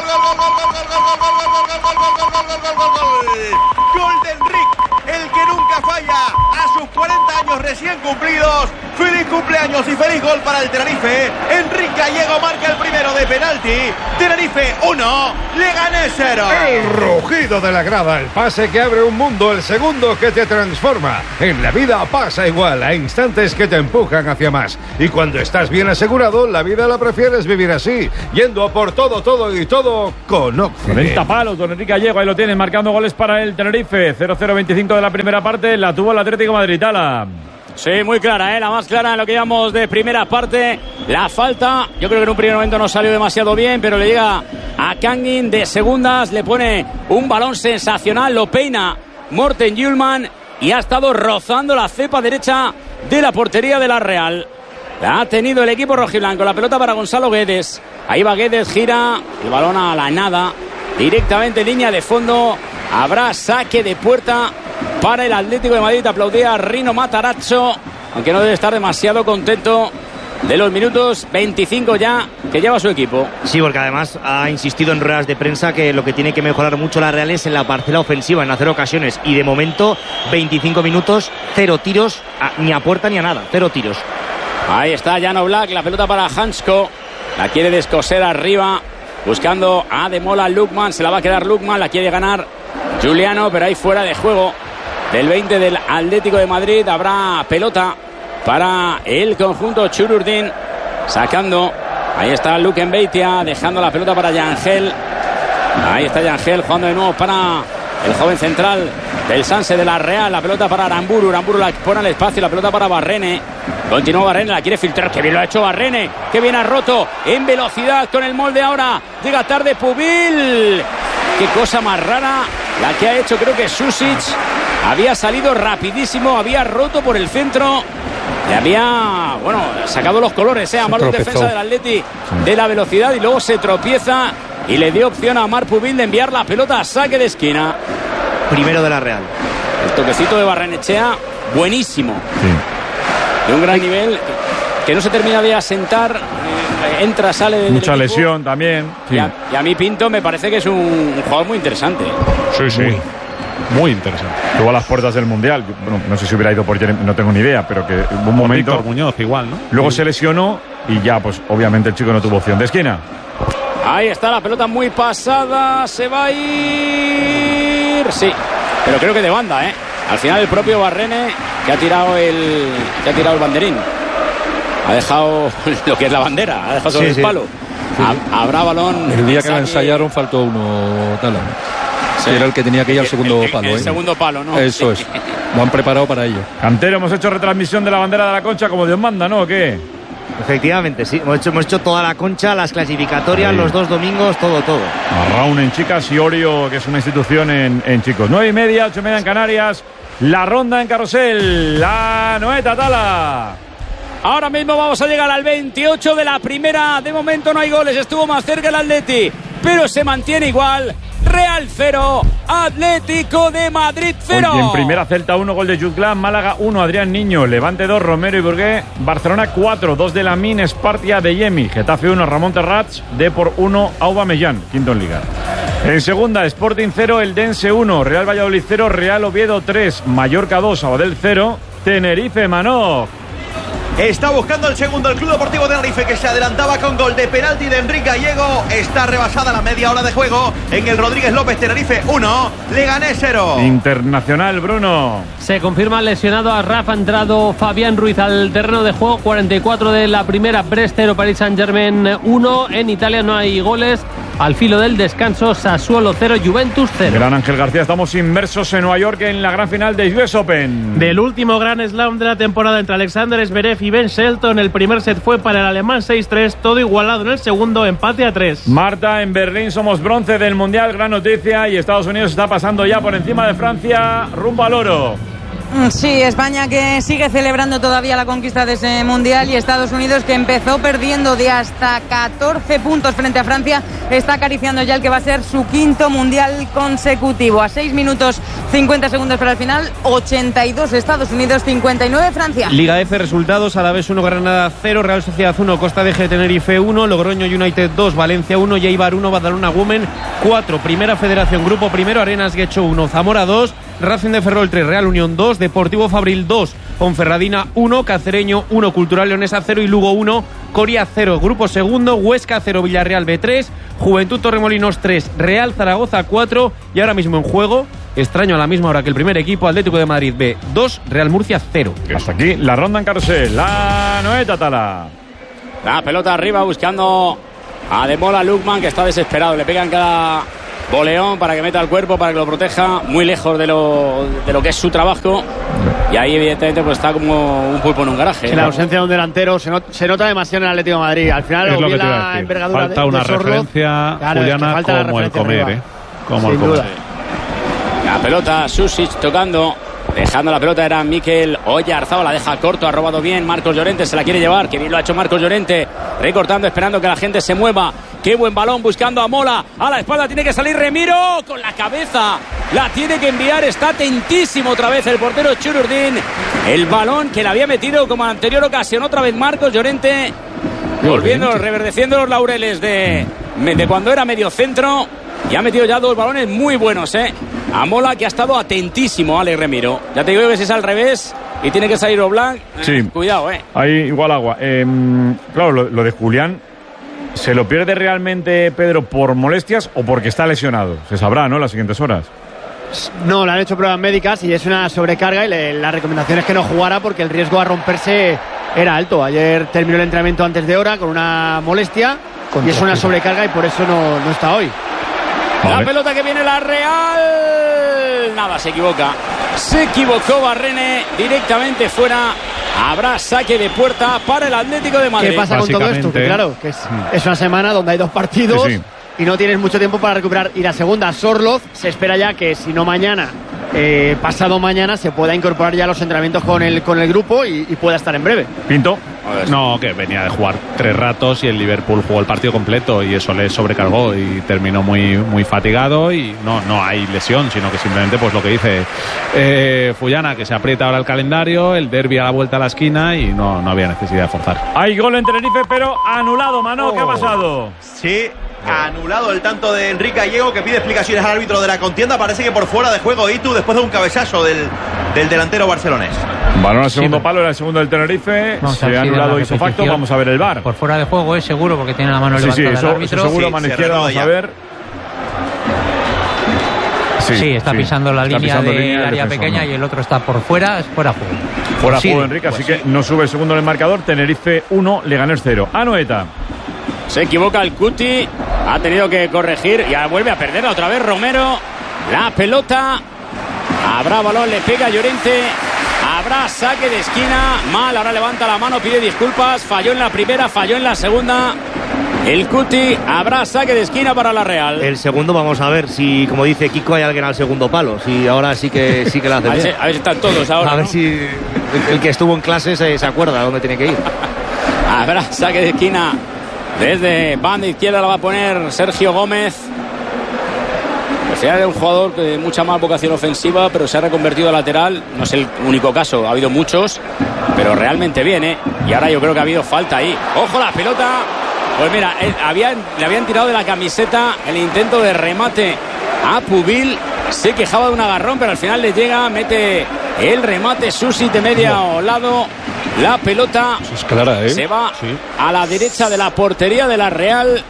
gol de Enrique, el que nunca falla a sus 40 años recién cumplidos. Feliz cumpleaños y feliz gol para el Tenerife. Enrique Gallego marca el primero de penalti. Tenerife 1, Leganés 0. El rugido de la grada, el pase que abre un mundo, el segundo que te transforma. En la vida pasa igual, hay instantes que te empujan hacia más. Y cuando estás bien asegurado, la vida la prefieres vivir así, yendo a por todo, todo y todo con Occident. 90 palos, don Enrique Gallego, ahí lo tienen, marcando goles para el Tenerife. 0-0-25 de la primera parte, la tuvo el Atlético de Madrid. Tala. Sí, muy clara, la más clara en lo que llamamos de primera parte. La falta, yo creo que en un primer momento no salió demasiado bien, pero le llega a Kangin de segundas, le pone un balón sensacional, lo peina Morten Hjulmand y ha estado rozando la cepa derecha de la portería de la Real. La ha tenido el equipo rojiblanco, la pelota para Gonzalo Guedes. Ahí va Guedes, gira el balón a la nada, directamente en línea de fondo. Habrá saque de puerta para el Atlético de Madrid. Aplaudía a Rino Matarazzo, aunque no debe estar demasiado contento de los minutos 25 ya que lleva su equipo. Sí, porque además ha insistido en ruedas de prensa que lo que tiene que mejorar mucho la Real es en la parcela ofensiva, en hacer ocasiones, y de momento 25 minutos, 0 tiros, ni a puerta ni a nada, 0 tiros. Ahí está Jan Oblak, la pelota para Hansko, la quiere descoser arriba, buscando a Demola Lukman, se la va a quedar Lukman, la quiere ganar Juliano, pero ahí fuera de juego del 20 del Atlético de Madrid. Habrá pelota para el conjunto Chururdin, sacando, ahí está Luken Beitia, dejando la pelota para Yangel. Ahí está Yangel jugando de nuevo para el joven central del Sanse de la Real, la pelota para Aramburu, Aramburu la pone al espacio, la pelota para Barrene, continúa Barrene, la quiere filtrar, que bien lo ha hecho Barrene, que bien ha roto en velocidad con el molde ahora, llega tarde Pubil, qué cosa más rara la que ha hecho, creo que Susic había salido rapidísimo, había roto por el centro, le había, bueno, sacado los colores, a Marlon defensa del Atleti de la velocidad y luego se tropieza y le dio opción a Marc Pubil de enviar la pelota a saque de esquina. Primero de la Real. El toquecito de Barrenechea, buenísimo. Sí. De un gran nivel, que no se termina de asentar, entra, sale del mucha equipo. Lesión también. Sí. Y a mí Pinto me parece que es un jugador muy interesante. Sí, sí. Muy interesante. Estuvo a las puertas del Mundial. Bueno, no sé si hubiera ido por Jeremy, no tengo ni idea, pero que hubo un momento. Víctor Muñoz igual, ¿no? Luego se lesionó y ya, pues obviamente el chico no tuvo opción de esquina. Ahí está la pelota muy pasada, se va a ir. Sí, pero creo que de banda, Al final el propio Barrene que ha tirado el banderín. Ha dejado lo que es la bandera, ha dejado sobre el palo. Sí. Habrá balón. El día que la ensayaron faltó uno, Tala. Sí. Era el que tenía que ir al segundo palo. El segundo palo, ¿no? Eso es. Lo han preparado para ello. Cantero, hemos hecho retransmisión de la bandera de la Concha como Dios manda, ¿no? ¿O qué? Efectivamente, sí. Hemos hecho toda la Concha, las clasificatorias, los 2 domingos, todo. Raúl en chicas y Orio, que es una institución en chicos. 9:30, 8:30 en Canarias. La ronda en Carrusel. La Noeta Tala. Ahora mismo vamos a llegar al 28 de la primera. De momento no hay goles. Estuvo más cerca el Atleti, pero se mantiene igual. Real 0, Atlético de Madrid 0. Y en primera, Celta 1, gol de Jutglan, Málaga 1, Adrián Niño, Levante 2, Romero y Burgué, Barcelona 4, 2 de Lamine, Espartia de Yemi, Getafe 1, Ramón Terrats, Depor 1, Aubameyang, quinto en Liga. En segunda, Sporting 0, Eldense 1, Real Valladolid 0, Real Oviedo 3, Mallorca 2, Sabadell 0, Tenerife Manoj. Está buscando el segundo el Club Deportivo Tenerife, que se adelantaba con gol de penalti de Enrique Gallego. Está rebasada la media hora de juego en el Rodríguez López. Tenerife 1, Leganés 0. Internacional, Bruno. Se confirma lesionado a Rafa, ha entrado Fabián Ruiz al terreno de juego. 44 de la primera, Brest 0, Paris Saint-Germain 1. En Italia no hay goles. Al filo del descanso, Sassuolo 0, Juventus 0. Gran Ángel García, estamos inmersos en Nueva York en la gran final de US Open. Del último Grand Slam de la temporada entre Alexander Zverev y Ben Shelton, el primer set fue para el alemán 6-3, todo igualado en el segundo, empate a 3. Marta, en Berlín somos bronce del Mundial, gran noticia, y Estados Unidos está pasando ya por encima de Francia, rumbo al oro. Sí, España que sigue celebrando todavía la conquista de ese Mundial y Estados Unidos que empezó perdiendo de hasta 14 puntos frente a Francia, está acariciando ya el que va a ser su quinto Mundial consecutivo. A 6 minutos 50 segundos para el final, 82 Estados Unidos, 59 Francia. Liga F, resultados: Alavés 1, Granada 0, Real Sociedad 1, Costa de G, Tenerife 1, Logroño United 2, Valencia 1, Eibar 1, Badalona Women 4. Primera Federación, Grupo Primero, Arenas Guecho 1, Zamora 2, Racing de Ferrol 3, Real Unión 2, Deportivo Fabril 2, Ponferradina 1, Cacereño 1, Cultural Leonesa 0 y Lugo 1, Coria 0. Grupo segundo, Huesca 0, Villarreal B 3, Juventud Torremolinos 3, Real Zaragoza 4 y ahora mismo en juego, extraño a la misma hora que el primer equipo, Atlético de Madrid B 2, Real Murcia 0. Hasta aquí la ronda en carrusel, la Noé Tatala. La pelota arriba buscando a Demola Lukman, que está desesperado, le pegan cada boleón para que meta el cuerpo, para que lo proteja, muy lejos de lo que es su trabajo, y ahí evidentemente pues está como un pulpo en un garaje. La ausencia de un delantero se nota demasiado en el Atlético de Madrid. Al final es lo que te iba a la decir. envergadura Falta una referencia, claro, Juliana, como el comer, como el comer. La pelota, Susic tocando, dejando la pelota era Mikel Oyarzabal, la deja corto, ha robado bien Marcos Llorente, se la quiere llevar, que bien lo ha hecho Marcos Llorente, recortando, esperando que la gente se mueva. Qué buen balón buscando a Mola, a la espalda tiene que salir Remiro, con la cabeza la tiene que enviar, está atentísimo otra vez el portero Chururdín, el balón que le había metido como en la anterior ocasión, otra vez Marcos Llorente, volviendo, reverdeciendo los laureles de cuando era medio centro, y ha metido ya dos balones muy buenos, a Mola, que ha estado atentísimo, Alex Remiro. Ya te digo que si es al revés y tiene que salir Oblak, sí. Cuidado, Ahí igual agua. Claro, lo de Julián, ¿se lo pierde realmente Pedro por molestias o porque está lesionado? Se sabrá, ¿no?, en las siguientes horas. No, le han hecho pruebas médicas y es una sobrecarga, y la recomendación es que no jugara porque el riesgo a romperse era alto. Ayer terminó el entrenamiento antes de hora con una molestia y es una sobrecarga y por eso no está hoy. La pelota que viene la Real. Nada, se equivoca. Se equivocó Barrene, directamente fuera. Habrá saque de puerta para el Atlético de Madrid. ¿Qué pasa con todo esto? Que claro, que es una semana donde hay dos partidos, sí. Y no tienes mucho tiempo para recuperar. Y la segunda, Sorloz, se espera ya que si no mañana, pasado mañana, se pueda incorporar ya a los entrenamientos con el grupo y pueda estar en breve. Pinto. No, que venía de jugar 3 ratos y el Liverpool jugó el partido completo y eso le sobrecargó y terminó muy, muy fatigado, y no hay lesión, sino que simplemente pues lo que dice Fullana, que se aprieta ahora el calendario, el derbi a la vuelta a la esquina y no había necesidad de forzar. Hay gol en Tenerife, pero anulado, Mano. ¿Qué ha pasado? Sí, anulado el tanto de Enrique Gallego, que pide explicaciones al árbitro de la contienda. Parece que por fuera de juego Itu, después de un cabezazo del delantero barcelonés. Balón al segundo palo, era el segundo del Tenerife. Se ha anulado ipso facto. Vamos a ver el VAR. Por fuera de juego es seguro, porque tiene la mano levantada el árbitro. Sí, seguro, mano izquierda, vamos a ver. Sí, está pisando la línea del área pequeña, y el otro está por fuera, es fuera juego. Fuera juego, Enrique, así que no sube el segundo en el marcador. Tenerife 1, Leganés 0. Anoeta. Se equivoca el Cuti, ha tenido que corregir y vuelve a perder otra vez Romero. La pelota, habrá balón, le pega Llorente, habrá saque de esquina, mal, ahora levanta la mano, pide disculpas, falló en la primera, falló en la segunda. El Cuti, habrá saque de esquina para la Real. El segundo, vamos a ver si, como dice Kiko, hay alguien al segundo palo. Si ahora sí que lo hace bien. A ver si están todos ahora. A ver si el que estuvo en clase se acuerda dónde tiene que ir. Habrá saque de esquina. Desde banda izquierda la va a poner Sergio Gómez. Al final es un jugador de mucha más vocación ofensiva, pero se ha reconvertido a lateral. No es el único caso, ha habido muchos, pero realmente bien, Y ahora yo creo que ha habido falta ahí. ¡Ojo la pelota! Pues mira, le habían tirado de la camiseta el intento de remate a Pubil. Se quejaba de un agarrón, pero al final le llega, mete el remate Susi de media lado. La pelota es clara, se va a la derecha de la portería de la Real.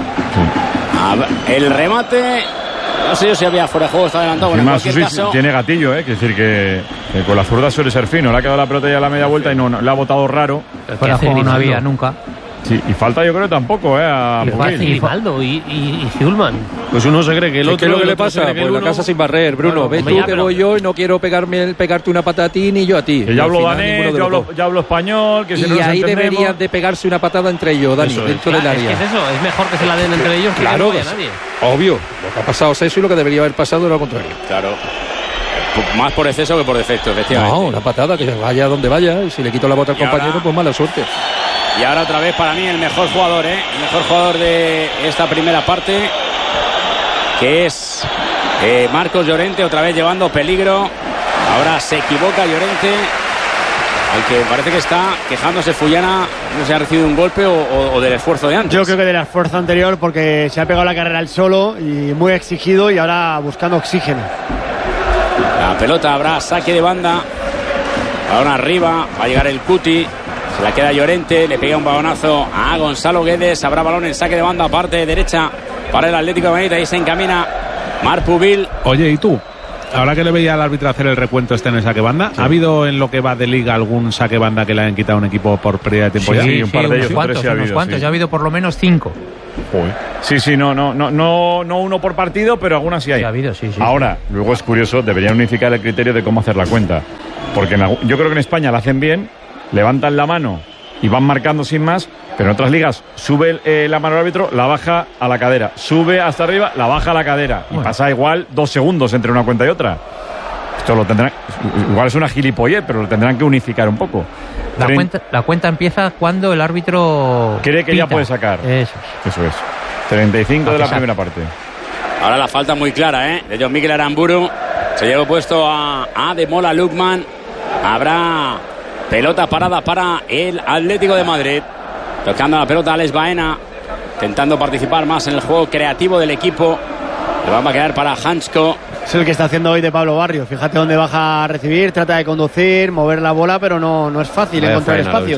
El remate, no sé yo si había fuera de juego, está adelantado. Bueno, en cualquier caso, tiene gatillo, quiere decir que con la zurda suele ser fino. Le ha quedado la pelota ya a la media vuelta y no le ha botado raro. Fuera de juego no había nunca. Sí, y falta yo creo tampoco, a y Grimaldo y Zulman. Pues uno se cree que el otro... ¿Qué es lo que le pasa? Pues la casa sin barrer, Bruno. Ves tú que voy yo y no quiero pegarte una patada a ti ni yo a ti. Que yo hablo danés, yo hablo español, que si no nos ahí entendemos... deberían de pegarse una patada entre ellos, Dani, dentro del área. Es eso, es mejor que se la den entre ellos que claro, no vaya nadie. Obvio, lo que ha pasado es eso y lo que debería haber pasado era lo contrario. Claro. Más por exceso que por defecto, efectivamente. No, una patada que vaya donde vaya y si le quito la bota al compañero, pues mala suerte. Y ahora otra vez para mí el mejor jugador, el mejor jugador de esta primera parte, que es Marcos Llorente, otra vez llevando peligro. Ahora se equivoca Llorente, al que parece que está quejándose Fullana, no sé si ha recibido un golpe o del esfuerzo de antes. Yo creo que del esfuerzo anterior, porque se ha pegado la carrera él solo y muy exigido y ahora buscando oxígeno. La pelota habrá saque de banda, balón arriba, va a llegar el Cuti. Se la queda Llorente, le pega un balonazo a Gonzalo Guedes. Habrá balón en saque de banda, parte derecha para el Atlético de Madrid. Ahí se encamina Marc Pubil. Oye, ¿y tú? Ahora que le veía al árbitro hacer el recuento en el saque banda, sí. ¿Ha habido en lo que va de liga algún saque banda que le hayan quitado a un equipo por pérdida de tiempo? Sí, ya? un par de ellos, unos cuantos. Ya ha habido por lo menos 5. Sí, no uno por partido, pero algunas sí hay. Sí, ha habido, sí. Ahora, luego es curioso, deberían unificar el criterio de cómo hacer la cuenta. Porque yo creo que en España la hacen bien, levantan la mano y van marcando sin más, pero en otras ligas sube la mano al árbitro, la baja a la cadera, sube hasta arriba, la baja a la cadera, y pasa igual 2 segundos entre una cuenta y otra. Esto lo tendrán, igual es una gilipollez, pero lo tendrán que unificar un poco. La cuenta empieza cuando el árbitro cree que pita. Ya puede sacar. Eso es. 35 de la primera parte. Ahora la falta muy clara, de John Miguel Aramburu. Se lleva puesto a Ademola Lookman. Habrá pelota parada para el Atlético de Madrid. Tocando la pelota Alex Baena, intentando participar más en el juego creativo del equipo. Le va a quedar para Hansko. Es el que está haciendo hoy de Pablo Barrios. Fíjate dónde baja a recibir, trata de conducir, mover la bola, pero no es fácil encontrar espacios.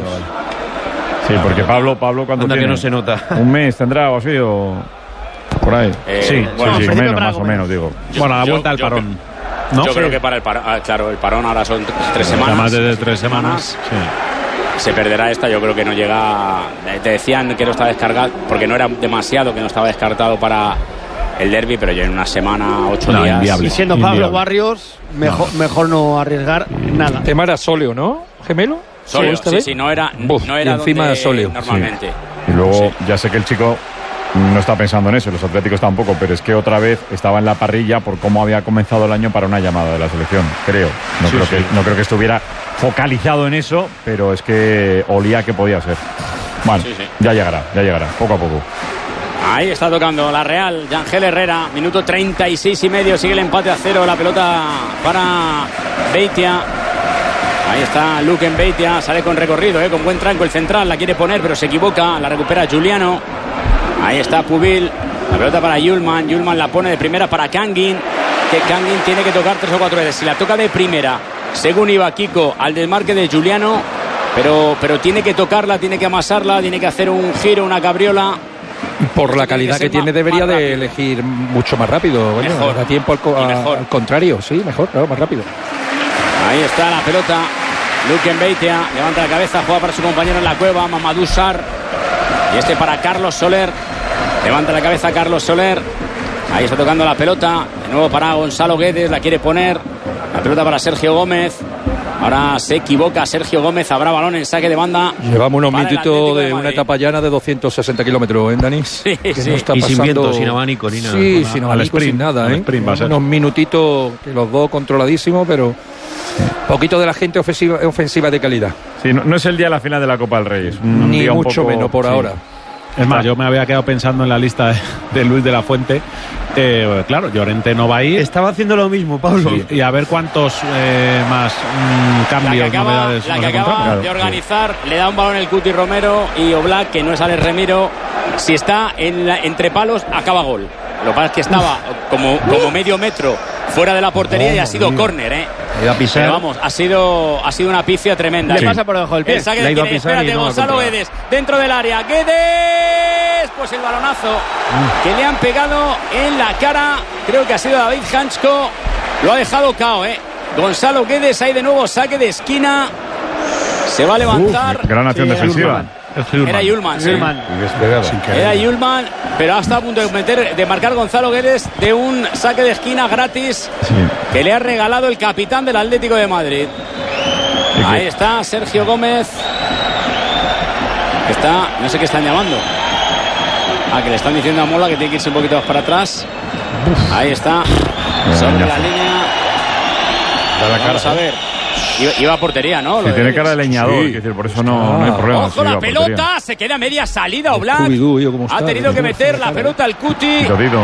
Sí, porque Pablo cuando tiene que no se nota. Un mes tendrá o así, o por ahí. Sí, más o menos, digo. Bueno, a la vuelta al parón. Yo creo que para el parón, claro, el parón ahora son 3 semanas. Más de 3 semanas. Sí. Se perderá esta, yo creo que no llega. Te decían que no estaba descargado, porque no era demasiado, que no estaba descartado para el derbi, pero ya en una semana, 8 días. Inviable. Y siendo Pablo Barrios, mejor no arriesgar nada. El tema era Soleo, ¿no? ¿Gemelo? Soleo, sí, no era y encima de Soleo. Normalmente. Sí. Y luego, ya sé que el chico no está pensando en eso, los atléticos tampoco, pero es que otra vez estaba en la parrilla por cómo había comenzado el año para una llamada de la selección, creo. No creo que estuviera focalizado en eso, pero es que olía que podía ser. Bueno, ya llegará, poco a poco. Ahí está tocando la Real, Yangel Herrera, minuto 36 y medio, sigue el empate a 0, la pelota para Beitia. Ahí está Luke en Beitia, sale con recorrido, con buen tranco el central, la quiere poner pero se equivoca, la recupera Giuliano. Ahí está Pubil, la pelota para Yulman la pone de primera para Kangin, que Kangin tiene que tocar 3 o 4 veces, si la toca de primera, según iba Kiko al desmarque de Giuliano, pero tiene que tocarla, tiene que amasarla, tiene que hacer un giro, una cabriola. Por la calidad que tiene debería de elegir mucho más rápido. Bueno, mejor, da tiempo al contrario, sí, mejor, claro, más rápido. Ahí está la pelota. Luke Beitia levanta la cabeza, juega para su compañero en la cueva, Mamadou Sarr. Y para Carlos Soler. Levanta la cabeza Carlos Soler. Ahí está tocando la pelota. De nuevo para Gonzalo Guedes, la quiere poner. La pelota para Sergio Gómez. Ahora se equivoca Sergio Gómez, habrá balón en saque de banda. Llevamos unos minutitos de una etapa llana de 260 kilómetros, Dani? Sí. No está y pasando... sin viento, sin abanico, ni nada. Sí, sin abanico, sin nada. Unos minutitos, que los dos controladísimos, pero poquito de la gente ofensiva de calidad. Sí, no es el día de la final de la Copa del Rey. Ni mucho menos por ahora. Es más, yo me había quedado pensando en la lista de Luis de la Fuente. Claro, Llorente no va a ir. Estaba haciendo lo mismo, Pablo. Sí, y a ver cuántos más cambios, novedades. La que acaba de organizar, le da un balón el Cuti Romero y Oblak, que no es Alex Remiro. Si está entre palos, acaba gol. Lo que pasa es que estaba como medio metro fuera de la portería y ha sido córner, Pero vamos, ha sido una pifia tremenda. Le pasa por debajo del pie. Espérate, Gonzalo Guedes, dentro del área. Guedes, pues el balonazo que le han pegado en la cara. Creo que ha sido David Hansko. Lo ha dejado cao, Gonzalo Guedes, ahí de nuevo saque de esquina. Se va a levantar. Gran acción defensiva. Era Yulman, sí. Era Yulman, pero ha estado a punto de marcar Gonzalo Guedes de un saque de esquina gratis que le ha regalado el capitán del Atlético de Madrid. Ahí está Sergio Gómez. No sé qué están llamando. Que le están diciendo a Mola que tiene que irse un poquito más para atrás. Ahí está. Sobre la línea. Vamos a ver. Iba a portería, ¿no? Sí, tiene cara de leñador, sí. Decir, por eso no hay problema. Ojo, la pelota, se queda a media salida Oblak. Ha tenido que meter la pelota al Cuti. Y ahora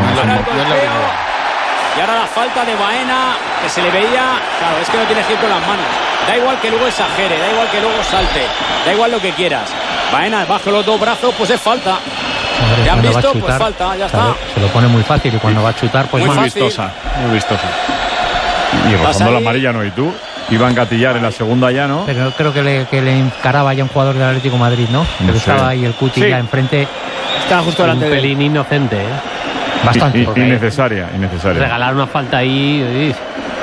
la falta de Baena, que se le veía. Claro, es que no tienes que ir con las manos. Da igual que luego exagere, da igual que luego salte, da igual lo que quieras. Baena bajo los dos brazos, pues es falta. Hombre, ¿ya han visto? Chutar, pues falta, ya está. Se lo pone muy fácil y cuando va a chutar, pues muy vistosa. Muy vistosa. Y rozando la amarilla, ¿no? ¿Y tú? Iba a engatillar en la segunda ya, ¿no? Pero creo que le encaraba ya un jugador del Atlético de Madrid, ¿no? Pero estaba ahí el Cuti ya enfrente. Estaba justo delante de él. Un pelín inocente, ¿eh? Bastante. Innecesaria. Regalar una falta ahí.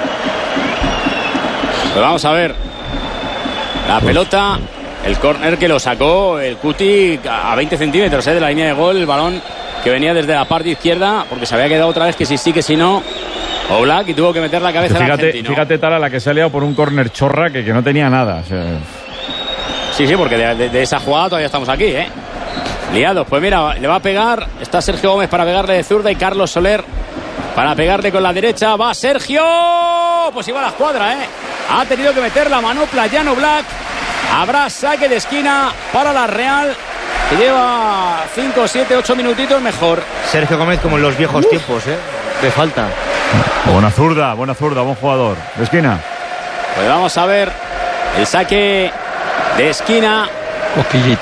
Pues vamos a ver. La pelota, el córner que lo sacó el Cuti a 20 centímetros de la línea de gol. El balón que venía desde la parte izquierda, porque se había quedado otra vez que sí, que si no. Oblak, y tuvo que meter la cabeza al argentino. Fíjate, Tala, la que se ha liado por un córner chorra que no tenía nada. O sea... Sí, porque de esa jugada todavía estamos aquí, ¿eh? Liados. Pues mira, le va a pegar. Está Sergio Gómez para pegarle de zurda y Carlos Soler para pegarle con la derecha. Va Sergio. Pues iba a la escuadra, ¿eh? Ha tenido que meter la manopla Jan Oblak. Habrá saque de esquina para la Real, que lleva 5, 7, 8 minutitos mejor. Sergio Gómez como en los viejos tiempos, ¿eh? De falta. Buena zurda, buen jugador. De esquina. Pues vamos a ver el saque de esquina. Cosquillita.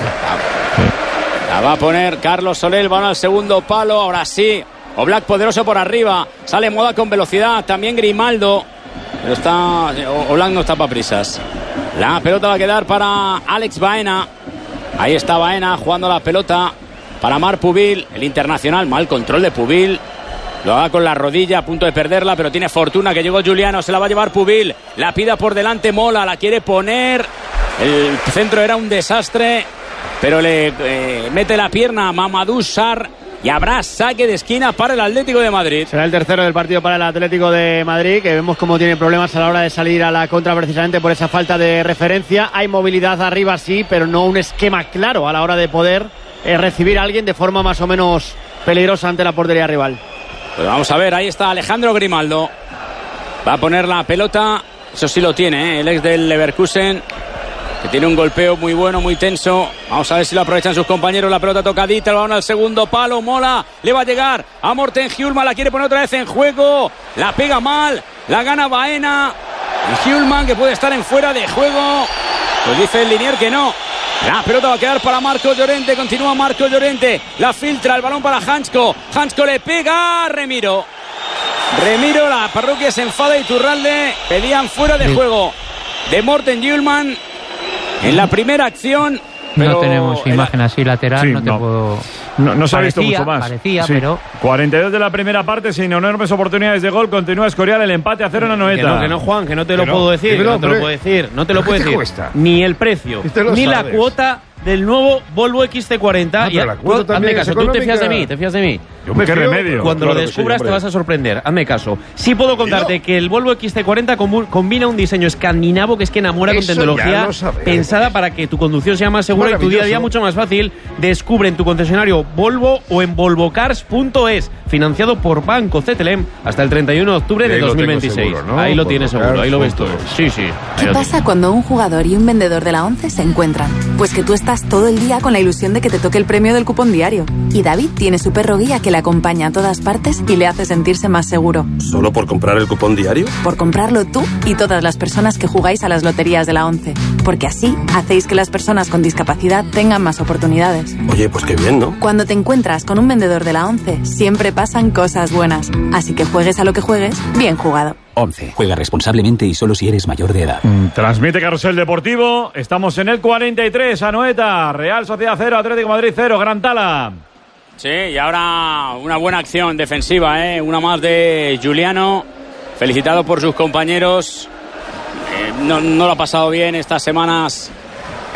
La va a poner Carlos Soler, van al segundo palo. Ahora sí, Oblak poderoso por arriba. Sale Moda con velocidad, también Grimaldo. Pero Oblak no está para prisas. La pelota va a quedar para Alex Baena. Ahí está Baena jugando la pelota para Marc Pubil, el internacional. Mal control de Pubil. Lo haga con la rodilla, a punto de perderla, pero tiene fortuna que llegó Giuliano. Se la va a llevar Pubil. La pida por delante Mola, la quiere poner. El centro era un desastre, pero le mete la pierna a Mamadou Sarr. Y habrá saque de esquina para el Atlético de Madrid. Será el tercero del partido para el Atlético de Madrid, que vemos cómo tiene problemas a la hora de salir a la contra precisamente por esa falta de referencia. Hay movilidad arriba, sí, pero no un esquema claro a la hora de poder recibir a alguien de forma más o menos peligrosa ante la portería rival. Pues vamos a ver, ahí está Alejandro Grimaldo. Va a poner la pelota, eso sí lo tiene, el ex del Leverkusen, que tiene un golpeo muy bueno, muy tenso. Vamos a ver si lo aprovechan sus compañeros. La pelota tocadita, el balón al segundo palo. Mola, le va a llegar a Morten Hjulman, la quiere poner otra vez en juego. La pega mal, la gana Baena. Y Hjulman, que puede estar en fuera de juego. Pues dice el linier que no. La pelota va a quedar para Marco Llorente. Continúa Marco Llorente. La filtra, el balón para Hansko. Hansko le pega a Remiro. La parroquia se enfada y Iturralde. Pedían fuera de juego de Morten Hjulman en la primera acción. No tenemos imagen así lateral, sí, no te puedo... No se ha visto mucho más. Parecía, sí. Pero... 42 de la primera parte, sin enormes oportunidades de gol. Continúa Escorial, el empate a 0 en la noveta. Que no, Juan, que no te lo puedo decir. No te lo puedo decir. No te lo puedo decir. Cuesta? Ni el precio, ni la cuota del nuevo Volvo XC40. Y la cuota hazme caso, tú te fías de mí, Yo me fío. Remedio. Cuando lo descubras te vas a sorprender. Hazme caso. Sí puedo contarte que el Volvo XC40 combina un diseño escandinavo que es que enamora con tecnología pensada para que tu conducción sea más segura y tu día a día mucho más fácil. Descubre en tu concesionario Volvo o en volvocars.es, financiado por Banco CTLM hasta el 31 de octubre de 2026. Seguro, ¿no? Ahí lo tienes seguro, ahí lo ves todo. Sí. ¿Qué pasa cuando un jugador y un vendedor de la ONCE se encuentran? Pues que tú estás todo el día con la ilusión de que te toque el premio del cupón diario. Y David tiene su perro guía que le acompaña a todas partes y le hace sentirse más seguro. ¿Solo por comprar el cupón diario? Por comprarlo tú y todas las personas que jugáis a las loterías de la ONCE. Porque así hacéis que las personas con discapacidad tengan más oportunidades. Oye, pues qué bien, ¿no? Cuando te encuentras con un vendedor de la ONCE, siempre pasan cosas buenas. Así que juegues a lo que juegues, bien jugado. 11. Juega responsablemente y solo si eres mayor de edad. Transmite Carrusel Deportivo. Estamos en el 43, Anoeta. Real Sociedad 0, Atlético Madrid 0, Gran Tala. Sí, y ahora una buena acción defensiva, una más de Giuliano. Felicitado por sus compañeros. No lo ha pasado bien estas semanas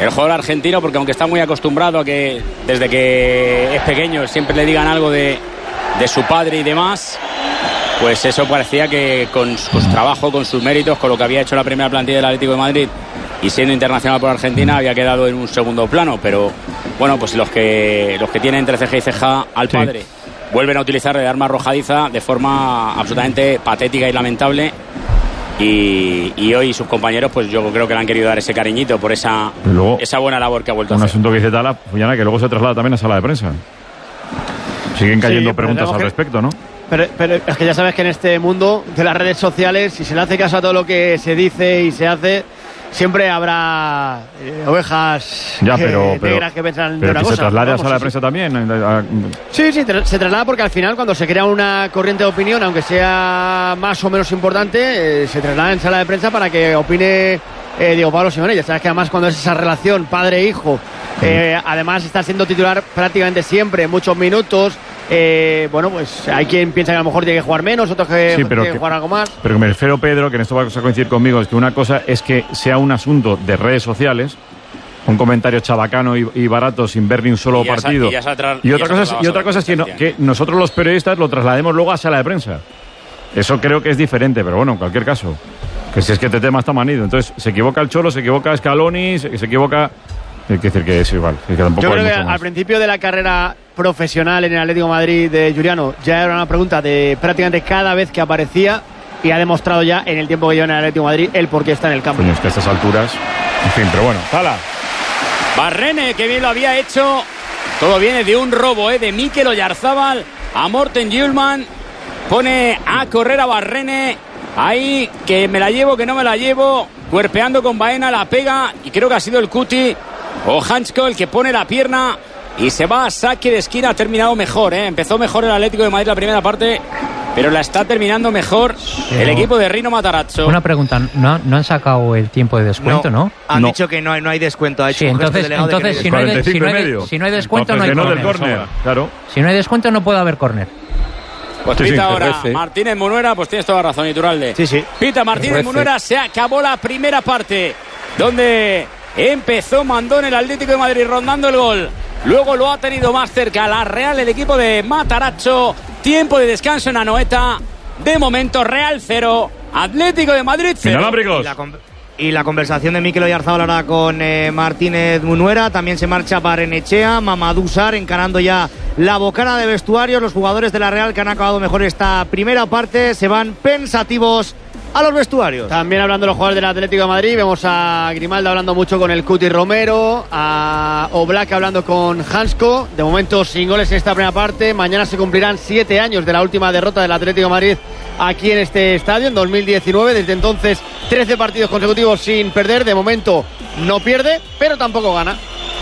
el jugador argentino, porque aunque está muy acostumbrado a que desde que es pequeño siempre le digan algo de su padre y demás, pues eso parecía que con su trabajo, con sus méritos, con lo que había hecho la primera plantilla del Atlético de Madrid y siendo internacional por Argentina, había quedado en un segundo plano. Pero bueno, pues los que tienen entre ceja y ceja al padre vuelven a utilizarle de arma arrojadiza de forma absolutamente patética y lamentable. Y hoy sus compañeros, pues yo creo que le han querido dar ese cariñito por esa buena labor que ha vuelto a hacer. Un asunto que dice Tala, Fullana, que luego se traslada también a sala de prensa. Siguen cayendo preguntas al respecto, ¿no? Pero es que ya sabes que en este mundo de las redes sociales, si se le hace caso a todo lo que se dice y se hace, siempre habrá ovejas negras que piensan de una cosa. ¿Se traslade a sala de prensa también? Sí, se traslada porque al final cuando se crea una corriente de opinión, aunque sea más o menos importante, se traslada en sala de prensa para que opine Diego Pablo Simeone. Ya sabes que además cuando es esa relación padre-hijo, además está siendo titular prácticamente siempre, muchos minutos. Bueno, pues hay quien piensa que a lo mejor tiene que jugar menos, otros que tiene que jugar algo más. Pero me refiero, Pedro, que en esto va a coincidir conmigo, es que una cosa es que sea un asunto de redes sociales, un comentario chabacano y barato sin ver ni un solo partido. Y otra cosa es que nosotros los periodistas lo traslademos luego a sala de prensa. Eso creo que es diferente, pero bueno, en cualquier caso, que si es que este tema está manido. Entonces, se equivoca el Cholo, se equivoca Scaloni, se equivoca... Hay que decir que es igual. Que tampoco yo creo que al principio de la carrera profesional en el Atlético de Madrid de Giuliano ya era una pregunta de prácticamente cada vez que aparecía, y ha demostrado ya en el tiempo que lleva en el Atlético de Madrid el por qué está en el campo. Coño, es que a estas alturas... En fin, pero bueno, ¡hala! Barrene, que bien lo había hecho. Todo viene de un robo, de Mikel Oyarzábal a Morten Hjulmand. Pone a correr a Barrene. Ahí, que me la llevo, que no me la llevo. Cuerpeando con Baena, la pega. Y creo que ha sido el Cuti o Hansko el que pone la pierna y se va a saque de esquina. Ha terminado mejor, empezó mejor el Atlético de Madrid la primera parte, pero la está terminando mejor el equipo de Rino Matarazzo. Una pregunta, ¿no han sacado el tiempo de descuento, no? Han dicho que no hay descuento. Ha hecho entonces si no hay descuento, no hay córner. Claro. Si no hay descuento, no puede haber córner. Pues pita ahora Martínez Munuera, pues tienes toda razón, Iturralde. Sí. Pita Martínez Munuera, se acabó la primera parte, donde empezó mandón el Atlético de Madrid rondando el gol. Luego lo ha tenido más cerca la Real, el equipo de Matarazzo. Tiempo de descanso en Anoeta. De momento, Real 0, Atlético de Madrid 0. Y la conversación de Mikel Oyarzábal ahora con Martínez Munuera. También se marcha Barrenechea, Mamadou Sarr encarando ya la bocana de vestuarios. Los jugadores de la Real que han acabado mejor esta primera parte se van pensativos a los vestuarios. También hablando de los jugadores del Atlético de Madrid, vemos a Grimaldo hablando mucho con el Cuti Romero, a Oblak hablando con Hansko. De momento sin goles en esta primera parte. Mañana se cumplirán 7 años de la última derrota del Atlético de Madrid aquí en este estadio, en 2019. Desde entonces 13 partidos consecutivos sin perder. De momento no pierde, pero tampoco gana.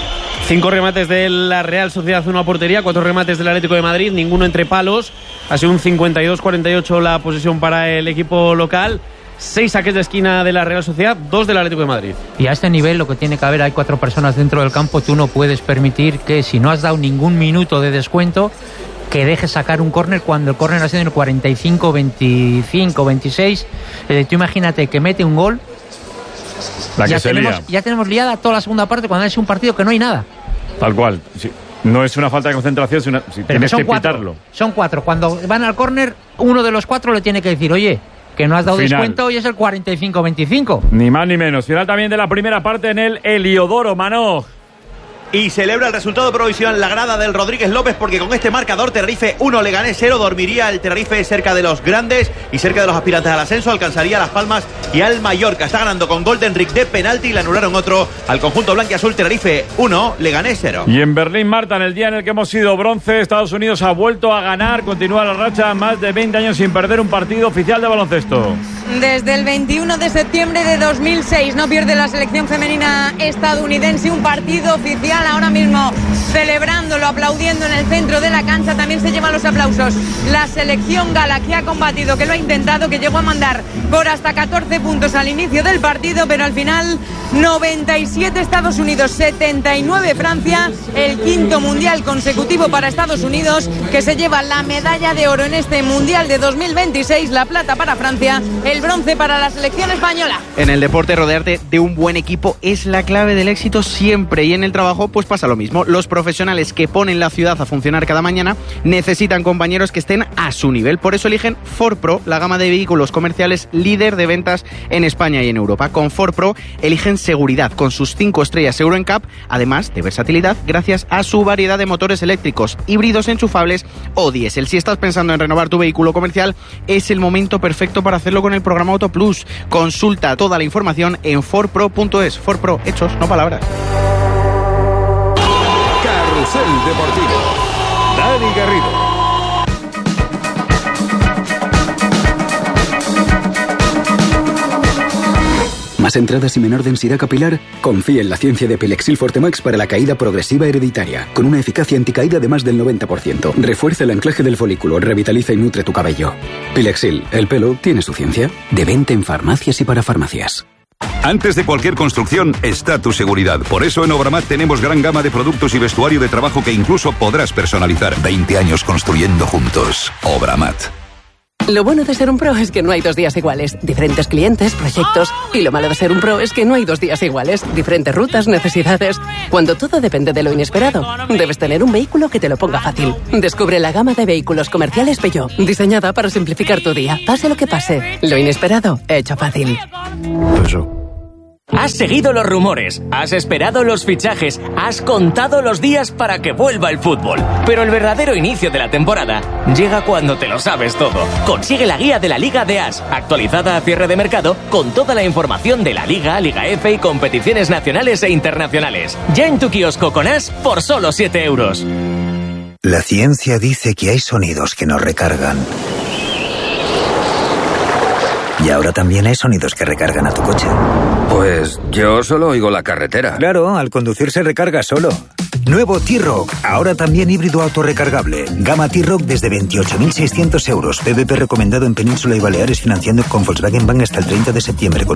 5 remates de la Real Sociedad, 1 a portería, 4 remates del Atlético de Madrid, ninguno entre palos. Ha sido un 52-48 la posesión para el equipo local. 6 saques de esquina de la Real Sociedad, 2 del Atlético de Madrid. Y a este nivel lo que tiene que haber, hay 4 personas dentro del campo. Tú no puedes permitir que, si no has dado ningún minuto de descuento, que dejes sacar un córner cuando el córner ha sido en el 45, 25, 26. Tú imagínate que mete un gol. Ya tenemos liada toda la segunda parte cuando es un partido que no hay nada. Tal cual. Sí. No es una falta de concentración, sino tienes que pitarlo. Son 4. Cuando van al córner, uno de los 4 le tiene que decir, oye, que no has dado descuento y es el 45-25. Ni más ni menos. Final también de la primera parte en el Heliodoro, Manoj. Y celebra el resultado provisional la grada del Rodríguez López, porque con este marcador Tenerife 1, Leganés 0, dormiría el Tenerife cerca de los grandes y cerca de los aspirantes al ascenso, alcanzaría a Las Palmas y al Mallorca. Está ganando con gol de Enric de penalti y le anularon otro al conjunto blanquiazul. Tenerife 1, Leganés 0. Y en Berlín, Marta, en el día en el que hemos sido bronce, Estados Unidos ha vuelto a ganar, continúa la racha, más de 20 años sin perder un partido oficial de baloncesto. Desde el 21 de septiembre de 2006 no pierde la selección femenina estadounidense un partido oficial Mundial. Ahora mismo celebrándolo, aplaudiendo en el centro de la cancha. También se llevan los aplausos la selección gala, que ha combatido, que lo ha intentado, que llegó a mandar por hasta 14 puntos al inicio del partido, pero al final 97 Estados Unidos, 79 Francia, el quinto mundial consecutivo para Estados Unidos, que se lleva la medalla de oro en este mundial de 2026, la plata para Francia, el bronce para la selección española. En el deporte, rodearte de un buen equipo es la clave del éxito siempre, y en el trabajo pues pasa lo mismo. Los profesionales que ponen la ciudad a funcionar cada mañana necesitan compañeros que estén a su nivel. Por eso eligen Ford Pro, la gama de vehículos comerciales líder de ventas en España y en Europa. Con Ford Pro eligen seguridad con sus 5 estrellas Euro NCAP, además de versatilidad gracias a su variedad de motores eléctricos, híbridos enchufables o diésel. Si estás pensando en renovar tu vehículo comercial, es el momento perfecto para hacerlo con el programa Auto Plus. Consulta toda la información en fordpro.es. Ford Pro, hechos, no palabras. Carrusel Deportivo. Dani Garrido. ¿Más entradas y menor densidad capilar? Confía en la ciencia de Pilexil Fortemax para la caída progresiva hereditaria, con una eficacia anticaída de más del 90%. Refuerza el anclaje del folículo, revitaliza y nutre tu cabello. Pilexil, el pelo tiene su ciencia. De venta en farmacias y para farmacias. Antes de cualquier construcción está tu seguridad. Por eso en Obramat tenemos gran gama de productos y vestuario de trabajo que incluso podrás personalizar. 20 años construyendo juntos. Obramat. Lo bueno de ser un pro es que no hay 2 días iguales. Diferentes clientes, proyectos. Y lo malo de ser un pro es que no hay 2 días iguales. Diferentes rutas, necesidades. Cuando todo depende de lo inesperado, debes tener un vehículo que te lo ponga fácil. Descubre la gama de vehículos comerciales Peugeot, diseñada para simplificar tu día. Pase lo que pase, lo inesperado, hecho fácil. Has seguido los rumores, has esperado los fichajes, has contado los días para que vuelva el fútbol. Pero el verdadero inicio de la temporada llega cuando te lo sabes todo. Consigue la guía de la Liga de As, actualizada a cierre de mercado, con toda la información de la Liga, Liga F y competiciones nacionales e internacionales. Ya en tu kiosco con As por solo 7 euros. La ciencia dice que hay sonidos que nos recargan. Y ahora también hay sonidos que recargan a tu coche. Pues yo solo oigo la carretera. Claro, al conducir se recarga solo. Nuevo T-Roc, ahora también híbrido autorrecargable. Gama T-Roc desde 28.600 euros. PVP recomendado en Península y Baleares, financiando con Volkswagen Bank hasta el 30 de septiembre, con